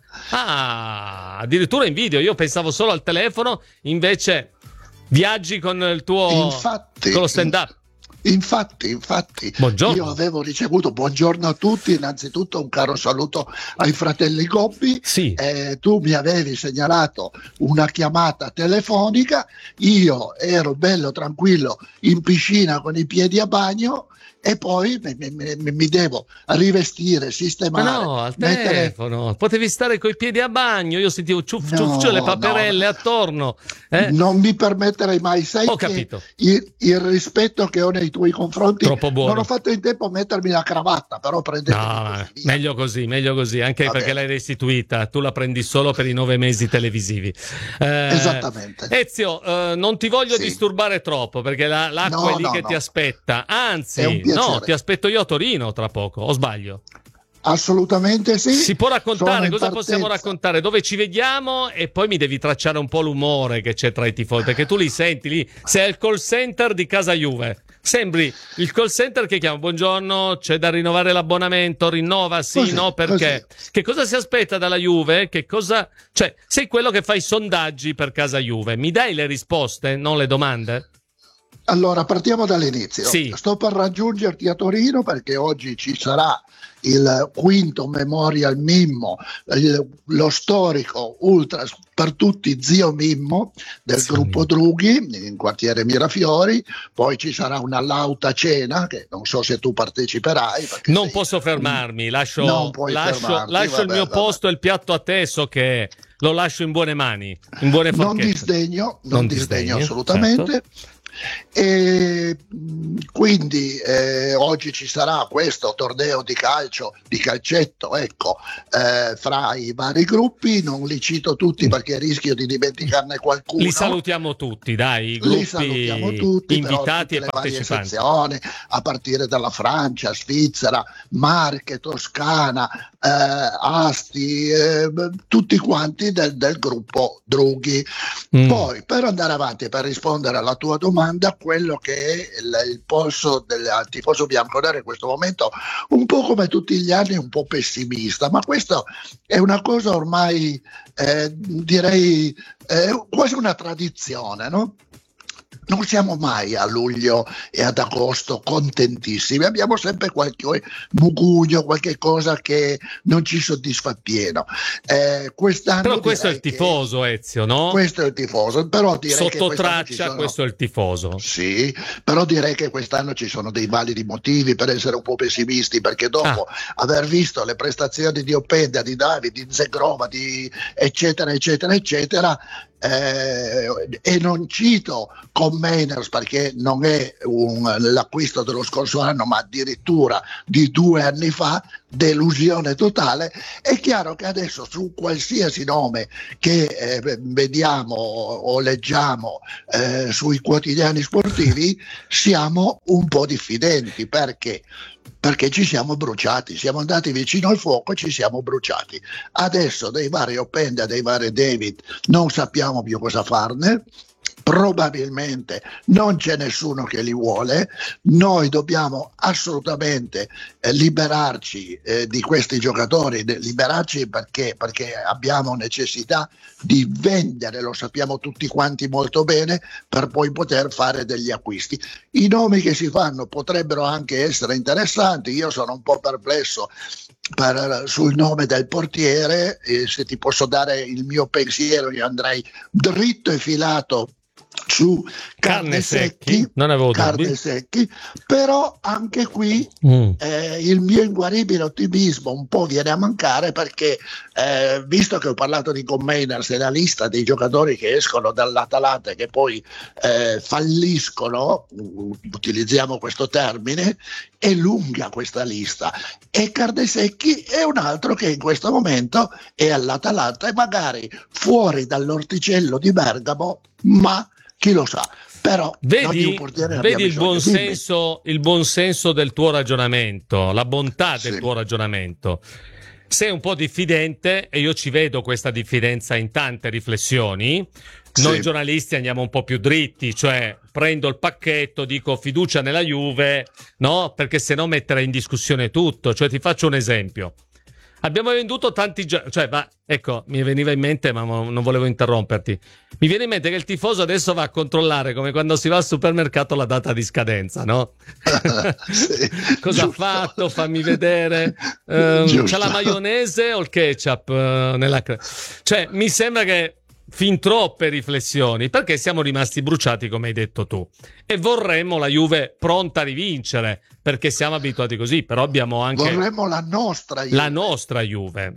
ah, addirittura in video, io pensavo solo al telefono, invece viaggi con il tuo, infatti, con lo stand up. Infatti, infatti, buongiorno. Io avevo ricevuto, buongiorno a tutti, innanzitutto un caro saluto ai fratelli Gobbi. Sì. Eh, tu mi avevi segnalato una chiamata telefonica, io ero bello tranquillo in piscina con i piedi a bagno e poi mi, mi, mi devo rivestire, sistemare. Ma no, al mettere... telefono, potevi stare coi piedi a bagno, io sentivo ciuff, no, ciuff, ciuff, le paperelle no. attorno. Eh? Non mi permetterei mai, sai ho che capito. Il, il rispetto che ho nei tuoi confronti, troppo buono. Non ho fatto in tempo a mettermi la cravatta, però prendete no, così, meglio così, meglio così, anche Va perché bene. l'hai restituita, tu la prendi solo per i nove mesi televisivi. Eh, Esattamente. Ezio, eh, non ti voglio Sì. disturbare troppo perché la, l'acqua No, è lì no, che no. ti aspetta, anzi, È un piacere. no, ti aspetto io a Torino tra poco, o sbaglio? Assolutamente sì. Si può Sono raccontare, in cosa possiamo partenza. raccontare? Dove ci vediamo e poi mi devi tracciare un po' l'umore che c'è tra i tifosi, perché tu li senti lì, sei al call center di casa Juve. Sembri il call center che chiama, buongiorno, c'è da rinnovare l'abbonamento, rinnova, sì, Così, no, perché? così. Che cosa si aspetta dalla Juve? Che cosa, cioè, sei quello che fa i sondaggi per casa Juve, mi dai le risposte, non le domande? Allora, partiamo dall'inizio. Sì. Sto per raggiungerti a Torino perché oggi ci sarà il quinto Memorial Mimmo, il- lo storico ultra per tutti zio Mimmo del Zio gruppo Mimmo. Drughi in quartiere Mirafiori. Poi ci sarà una lauta cena che non so se tu parteciperai. perché Non sei- posso fermarmi, lascio, Non puoi lascio, fermarti, lascio il vabbè, mio vabbè. posto e il piatto a te, so che lo lascio in buone mani, in buone Non forchette. disdegno, non, Non disdegno disdegni, assolutamente. certo. E mh, quindi eh, oggi ci sarà questo torneo di calcio, di calcetto, ecco, eh, fra i vari gruppi. Non li cito tutti perché rischio di dimenticarne qualcuno. Li salutiamo tutti, dai, i Li gruppi salutiamo tutti, però invitati tutte e le varie partecipanti. sezioni, a partire dalla Francia, Svizzera, Marche, Toscana, eh, Asti, eh, tutti quanti del, del gruppo Drughi. Mm. Poi, per andare avanti, per rispondere alla tua domanda, quello che è il, il polso del al tifoso bianconero in questo momento, un po' come tutti gli anni, un po' pessimista, ma questo è una cosa ormai, eh, direi, eh, quasi una tradizione, no? Non siamo mai a luglio e ad agosto contentissimi, abbiamo sempre qualche mugugno, qualche cosa che non ci soddisfa pieno. Eh, quest'anno Però questo è direi il tifoso, Ezio, no? che- Questo è il tifoso, però direi che Sotto quest'anno ci traccia, sono- questo è il tifoso. Sì, però direi che quest'anno ci sono dei validi motivi per essere un po' pessimisti, perché dopo Ah. aver visto le prestazioni di Openda, di David, di Zegrova, di eccetera, eccetera, eccetera, eh, e non cito Commainers perché non è un- l'acquisto dello scorso anno, ma addirittura di due anni fa, delusione totale. È chiaro che adesso su qualsiasi nome che eh, vediamo o leggiamo eh, sui quotidiani sportivi siamo un po' diffidenti. Perché? Perché ci siamo bruciati, siamo andati vicino al fuoco e ci siamo bruciati. Adesso dei vari Openda, dei vari David non sappiamo più cosa farne. Probabilmente non c'è nessuno che li vuole. Noi dobbiamo assolutamente eh, liberarci eh, di questi giocatori, de- liberarci perché, perché abbiamo necessità di vendere, lo sappiamo tutti quanti molto bene, per poi poter fare degli acquisti. I nomi che si fanno potrebbero anche essere interessanti. Io sono un po' perplesso per, sul nome del portiere, e se ti posso dare il mio pensiero io andrei dritto e filato su Carne Secchi, non avevo Carne dubbi. Secchi, però anche qui Mm. eh, il mio inguaribile ottimismo un po' viene a mancare, perché eh, visto che ho parlato di Commainers e la lista dei giocatori che escono dall'Atalanta e che poi eh, falliscono, uh, utilizziamo questo termine, è lunga questa lista, e Cardesecchi è un altro che in questo momento è all'Atalanta e magari fuori dall'orticello di Bergamo, ma chi lo sa. Però ogni Vedi, portiere ne vedi abbia il buon bisogno. Dimmi. senso, il buon senso del tuo ragionamento, la bontà del Sì. tuo ragionamento. Sei un po' diffidente e io ci vedo questa diffidenza in tante riflessioni. Noi Sì. giornalisti andiamo un po' più dritti, cioè prendo il pacchetto, dico fiducia nella Juve, no? Perché se no metterei in discussione tutto. Cioè ti faccio un esempio. Abbiamo venduto tanti gio- cioè, ma ecco, mi veniva in mente, ma mo- non volevo interromperti. Mi viene in mente che il tifoso adesso va a controllare, come quando si va al supermercato, la data di scadenza, no? Sì, Cosa giusto. ha fatto? Fammi vedere. Ehm, Giusto. c'ha la maionese o il ketchup eh, nella cre- Cioè, mi sembra che fin troppe riflessioni, perché siamo rimasti bruciati, come hai detto tu, e vorremmo la Juve pronta a rivincere, perché siamo abituati così, però abbiamo anche Vorremmo la nostra Juve. la nostra Juve.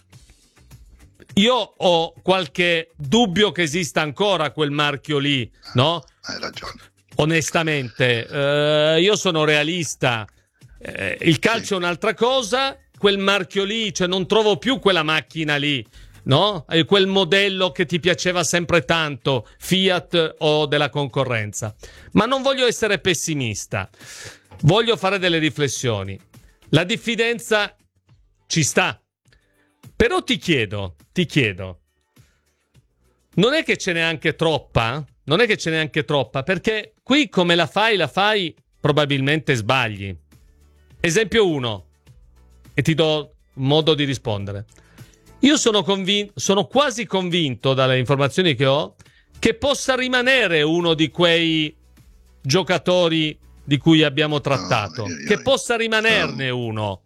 Io ho qualche dubbio che esista ancora quel marchio lì, no? Hai ragione. Onestamente, eh, io sono realista. Eh, il calcio Sì. è un'altra cosa, quel marchio lì, cioè non trovo più quella macchina lì, no? Eh, quel modello che ti piaceva sempre tanto, Fiat o della concorrenza. Ma non voglio essere pessimista, voglio fare delle riflessioni. La diffidenza ci sta, però ti chiedo, ti chiedo, non è che ce n'è anche troppa? Non è che ce n'è anche troppa, perché qui come la fai, la fai, probabilmente sbagli. Esempio uno, e ti do modo di rispondere. Io sono convin- sono quasi convinto dalle informazioni che ho che possa rimanere uno di quei giocatori di cui abbiamo trattato, No, io- io- che possa rimanerne uno.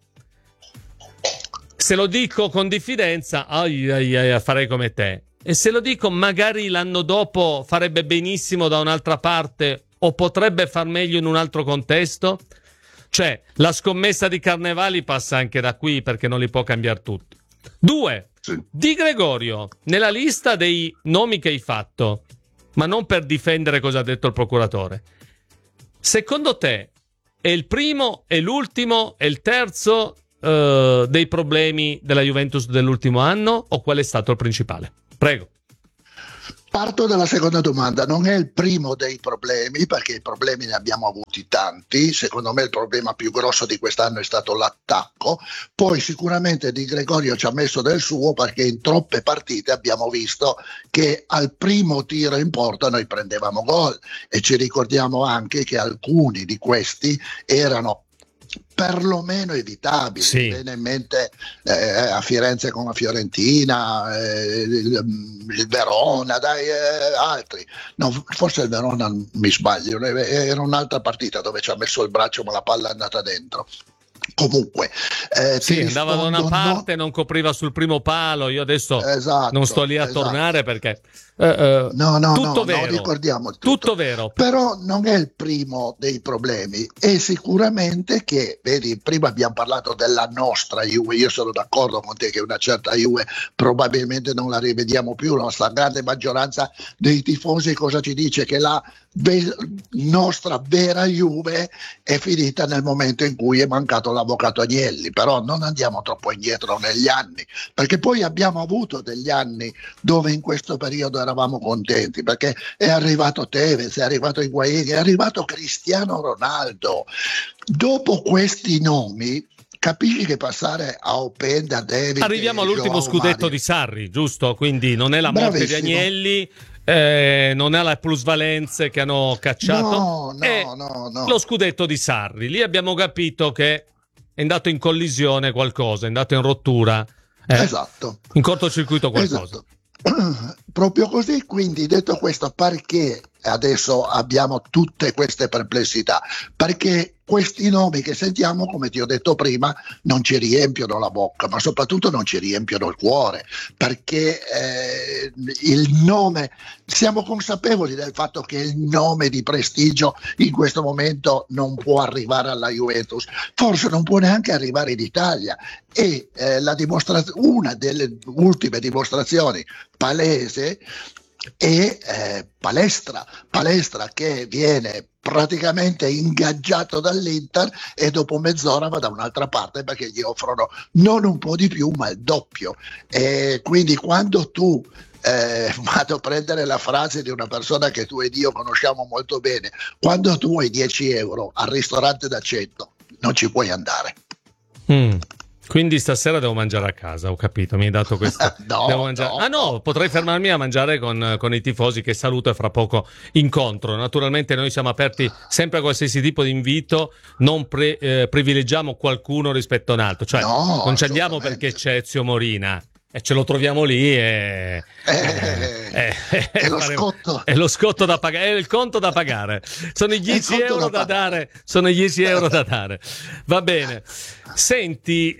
Se lo dico con diffidenza, ai, ai, ai, farei come te. E se lo dico magari l'anno dopo farebbe benissimo da un'altra parte o potrebbe far meglio in un altro contesto? Cioè, la scommessa di Carnevali passa anche da qui, perché non li può cambiare tutti. Due, Di Gregorio, nella lista dei nomi che hai fatto, ma non per difendere cosa ha detto il procuratore, secondo te è il primo, è l'ultimo, è il terzo uh, dei problemi della Juventus dell'ultimo anno, o qual è stato il principale? Prego. Parto dalla seconda domanda, non è il primo dei problemi, perché i problemi ne abbiamo avuti tanti. Secondo me il problema più grosso di quest'anno è stato l'attacco, poi sicuramente Di Gregorio ci ha messo del suo, perché in troppe partite abbiamo visto che al primo tiro in porta noi prendevamo gol, e ci ricordiamo anche che alcuni di questi erano perlomeno evitabili. Sì. Mi viene in mente eh, a Firenze con la Fiorentina, eh, il, il Verona, dai, eh, altri. No, forse il Verona mi sbaglio, era un'altra partita dove ci ha messo il braccio ma la palla è andata dentro. Comunque eh, sì, ti andava da una rispondo, parte, non copriva sul primo palo. Io adesso Esatto, non sto lì a esatto. tornare perché eh, eh, No, no, tutto no, vero, no, ricordiamo tutto. tutto vero. Però non è il primo dei problemi, e sicuramente che, vedi, prima abbiamo parlato della nostra Juve, io sono d'accordo con te che una certa Juve probabilmente non la rivediamo più, la stragrande maggioranza dei tifosi cosa ci dice? Che la ve- nostra vera Juve è finita nel momento in cui è mancato l'avvocato Agnelli, però non andiamo troppo indietro negli anni, perché poi abbiamo avuto degli anni dove in questo periodo eravamo contenti, perché è arrivato Tevez, è arrivato Higuaín, è arrivato Cristiano Ronaldo. Dopo questi nomi capisci che passare a Openda, David, Arriviamo all'ultimo Joao scudetto Mario. di Sarri, giusto? Quindi non è la morte Bravissimo. di Agnelli, eh, non è la plusvalenze che hanno cacciato, No, no, è no, no. lo scudetto di Sarri. Lì abbiamo capito che è andato in collisione qualcosa, è andato in rottura, eh, Esatto. in cortocircuito qualcosa. Esatto. Proprio così, quindi detto questo, perché adesso abbiamo tutte queste perplessità? Perché questi nomi che sentiamo, come ti ho detto prima, non ci riempiono la bocca, ma soprattutto non ci riempiono il cuore, perché eh, il nome, siamo consapevoli del fatto che il nome di prestigio in questo momento non può arrivare alla Juventus, forse non può neanche arrivare in Italia, e eh, la dimostra- una delle ultime dimostrazioni palese e eh, Palestra, Palestra che viene praticamente ingaggiato dall'Inter e dopo mezz'ora va da un'altra parte perché gli offrono non un po' di più ma il doppio, e quindi quando tu eh, vado a prendere la frase di una persona che tu ed io conosciamo molto bene, quando tu hai dieci euro al ristorante da cento non ci puoi andare. Mm. Quindi stasera devo mangiare a casa, ho capito, mi hai dato questo. No, devo mangiare... no. Ah no, potrei fermarmi a mangiare con, con i tifosi, che saluto e fra poco incontro. Naturalmente noi siamo aperti sempre a qualsiasi tipo di invito, non pre, eh, privilegiamo qualcuno rispetto a un altro, cioè No, non ci andiamo assolutamente. perché c'è Ezio Morina e ce lo troviamo lì e... Eh, eh, è lo faremo- scotto. è lo scotto da pagare, è il conto da pagare, sono i dieci conto euro da da pagare. dare, sono i dieci euro da dare. Va bene. Senti,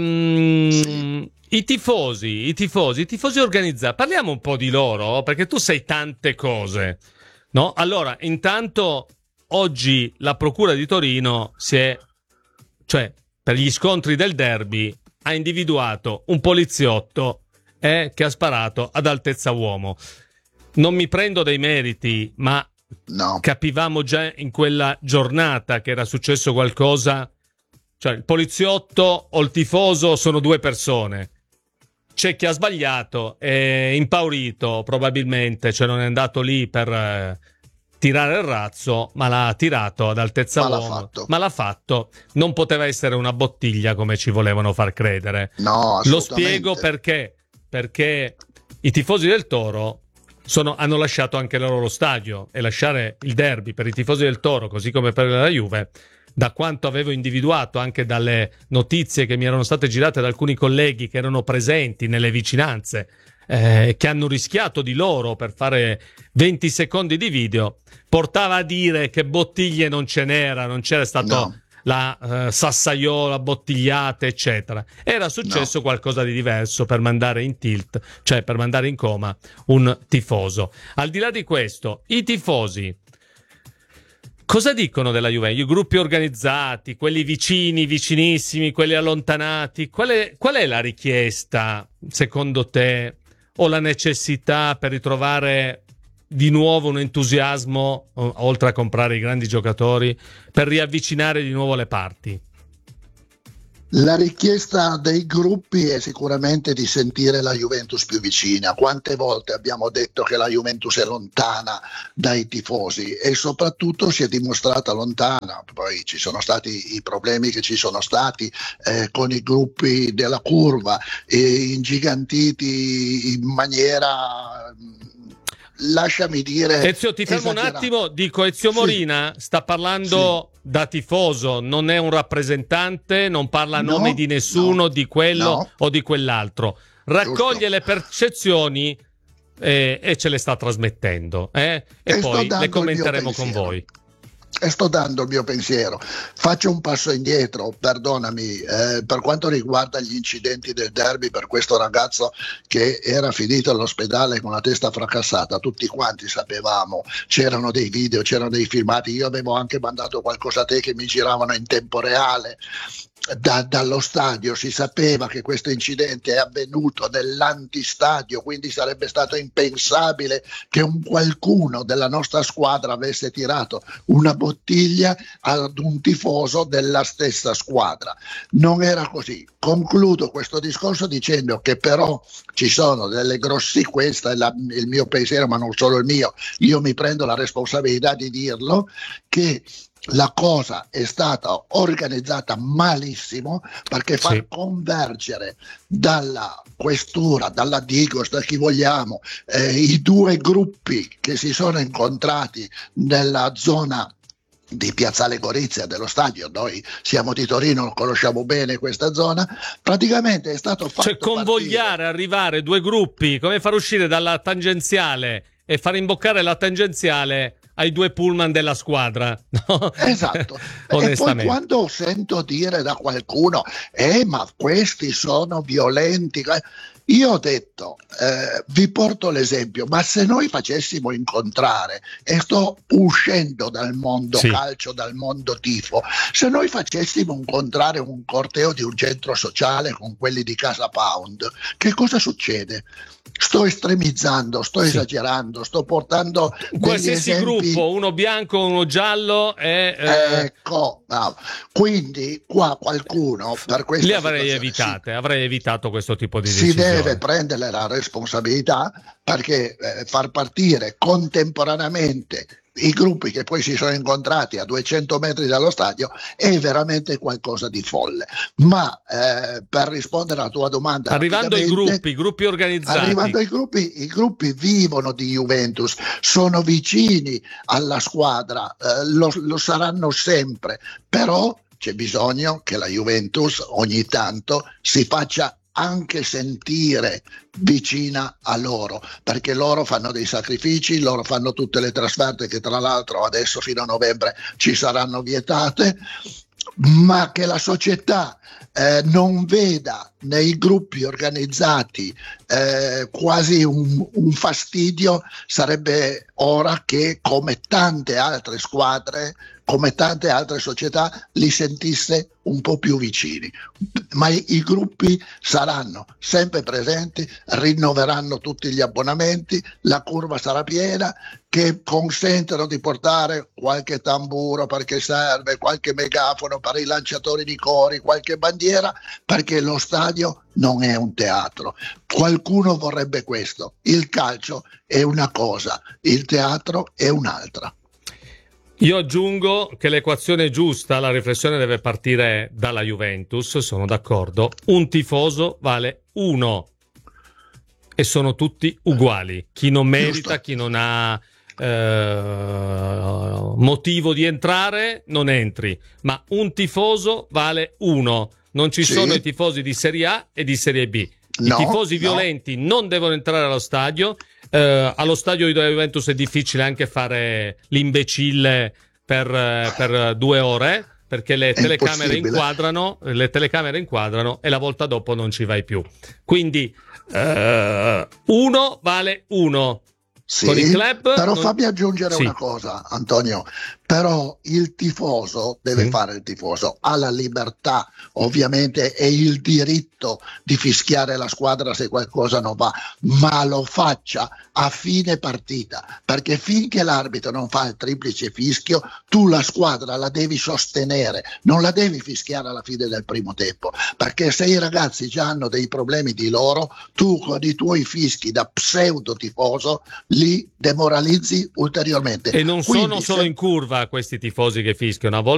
ehm, i tifosi, i tifosi, i tifosi organizzati, parliamo un po' di loro, perché tu sai tante cose, no? Allora, intanto oggi la Procura di Torino si è, cioè, per gli scontri del derby, ha individuato un poliziotto eh, che ha sparato ad altezza uomo. Non mi prendo dei meriti, ma No. capivamo già in quella giornata che era successo qualcosa. Cioè, il poliziotto o il tifoso sono due persone. C'è chi ha sbagliato, è impaurito probabilmente, cioè non è andato lì per eh, tirare il razzo, ma l'ha tirato ad altezza Ma l'ha uomo. fatto. Ma l'ha fatto. Non poteva essere una bottiglia come ci volevano far credere. No, Lo assolutamente. spiego perché. Perché i tifosi del Toro sono, hanno lasciato anche loro lo stadio, e lasciare il derby per i tifosi del Toro, così come per la Juve, da quanto avevo individuato anche dalle notizie che mi erano state girate da alcuni colleghi che erano presenti nelle vicinanze eh, che hanno rischiato di loro per fare venti secondi di video, portava a dire che bottiglie non ce n'era, non c'era stato No. la uh, sassaiola, bottigliate, eccetera. Era successo No. qualcosa di diverso per mandare in tilt, cioè per mandare in coma un tifoso. Al di là di questo, i tifosi cosa dicono della Juventus? I gruppi organizzati, quelli vicini, vicinissimi, quelli allontanati, qual è, qual è la richiesta, secondo te, o la necessità per ritrovare di nuovo un entusiasmo, oltre a comprare i grandi giocatori, per riavvicinare di nuovo le parti? La richiesta dei gruppi è sicuramente di sentire la Juventus più vicina. Quante volte abbiamo detto che la Juventus è lontana dai tifosi e soprattutto si è dimostrata lontana. Poi ci sono stati i problemi che ci sono stati eh, con i gruppi della curva, eh, ingigantiti in maniera... lasciami dire, Ezio, ti fermo un esagerata. attimo, dico Ezio Morina sta parlando sì. da tifoso, non è un rappresentante, non parla a No, nome di nessuno, no, di quello no. o di quell'altro, raccoglie Giusto. le percezioni eh, e ce le sta trasmettendo eh? e, E sto poi dando le il mio commenteremo con pensiero. voi. E sto dando il mio pensiero. Faccio un passo indietro, perdonami, eh, per quanto riguarda gli incidenti del derby per questo ragazzo che era finito all'ospedale con la testa fracassata, tutti quanti sapevamo, c'erano dei video, c'erano dei filmati, io avevo anche mandato qualcosa a te che mi giravano in tempo reale. Da, dallo stadio si sapeva che questo incidente è avvenuto nell'antistadio, quindi sarebbe stato impensabile che un qualcuno della nostra squadra avesse tirato una bottiglia ad un tifoso della stessa squadra. Non era così. Concludo questo discorso dicendo che però ci sono delle grossi, questo è la, il mio pensiero, ma non solo il mio, io mi prendo la responsabilità di dirlo, che la cosa è stata organizzata malissimo, perché far Sì. convergere dalla questura, dalla Digos, da chi vogliamo, eh, i due gruppi che si sono incontrati nella zona di Piazzale Gorizia dello stadio, noi siamo di Torino, conosciamo bene questa zona, praticamente è stato fatto Cioè convogliare, arrivare due gruppi, come far uscire dalla tangenziale e far imboccare la tangenziale ai due pullman della squadra, no? Esatto. E poi Onestamente. quando sento dire da qualcuno eh ma questi sono violenti, io ho detto eh, vi porto l'esempio, ma se noi facessimo incontrare, e sto uscendo dal mondo Sì. calcio, dal mondo tifo, se noi facessimo incontrare un corteo di un centro sociale con quelli di Casa Pound, che cosa succede? Sto estremizzando, sto Sì. esagerando, sto portando degli Qualsiasi esempi. gruppo, uno bianco, uno giallo, e eh, Ecco, no. Quindi qua qualcuno per questa li avrei situazione evitate, avrei evitato questo tipo di si, si decisioni. deve prendere la responsabilità, perché eh, far partire contemporaneamente i gruppi che poi si sono incontrati a duecento metri dallo stadio è veramente qualcosa di folle. Ma eh, per rispondere alla tua domanda, Arrivando ai rapidamente, gruppi, gruppi organizzati. Arrivando ai gruppi, i gruppi vivono di Juventus, sono vicini alla squadra, eh, lo, lo saranno sempre, però c'è bisogno che la Juventus ogni tanto si faccia anche sentire vicina a loro, perché loro fanno dei sacrifici, loro fanno tutte le trasferte che tra l'altro adesso fino a novembre ci saranno vietate, ma che la società eh, non veda nei gruppi organizzati eh, quasi un, un fastidio, sarebbe ora che, come tante altre squadre, come tante altre società, li sentisse un po' più vicini. Ma i, i gruppi saranno sempre presenti, rinnoveranno tutti gli abbonamenti, la curva sarà piena, che consentono di portare qualche tamburo perché serve, qualche megafono per i lanciatori di cori, qualche bandiera, perché lo stadio non è un teatro. Qualcuno vorrebbe questo. Il calcio è una cosa, il teatro è un'altra. Io aggiungo che l'equazione è giusta, la riflessione deve partire dalla Juventus, sono d'accordo. Un tifoso vale uno e sono tutti uguali. Chi non merita, Giusto. chi non ha eh, motivo di entrare, non entri. Ma un tifoso vale uno. Non ci Sì. sono i tifosi di Serie A e di Serie B. No, I tifosi no. violenti non devono entrare allo stadio. Eh, allo stadio di Juventus è difficile anche fare l'imbecille per, eh, per due ore, perché le telecamere impossibile. inquadrano, le telecamere inquadrano e la volta dopo non ci vai più. Quindi eh, uno vale uno. Sì, Con il club però non- fammi aggiungere Sì. una cosa, Antonio. Però il tifoso deve Sì. fare il tifoso, ha la libertà ovviamente e il diritto di fischiare la squadra se qualcosa non va, ma lo faccia a fine partita, perché finché l'arbitro non fa il triplice fischio, tu la squadra la devi sostenere, non la devi fischiare alla fine del primo tempo, perché se i ragazzi già hanno dei problemi di loro, tu con i tuoi fischi da pseudo tifoso li demoralizzi ulteriormente. E non sono Quindi, solo se- in curva questi tifosi che fischiano, a volte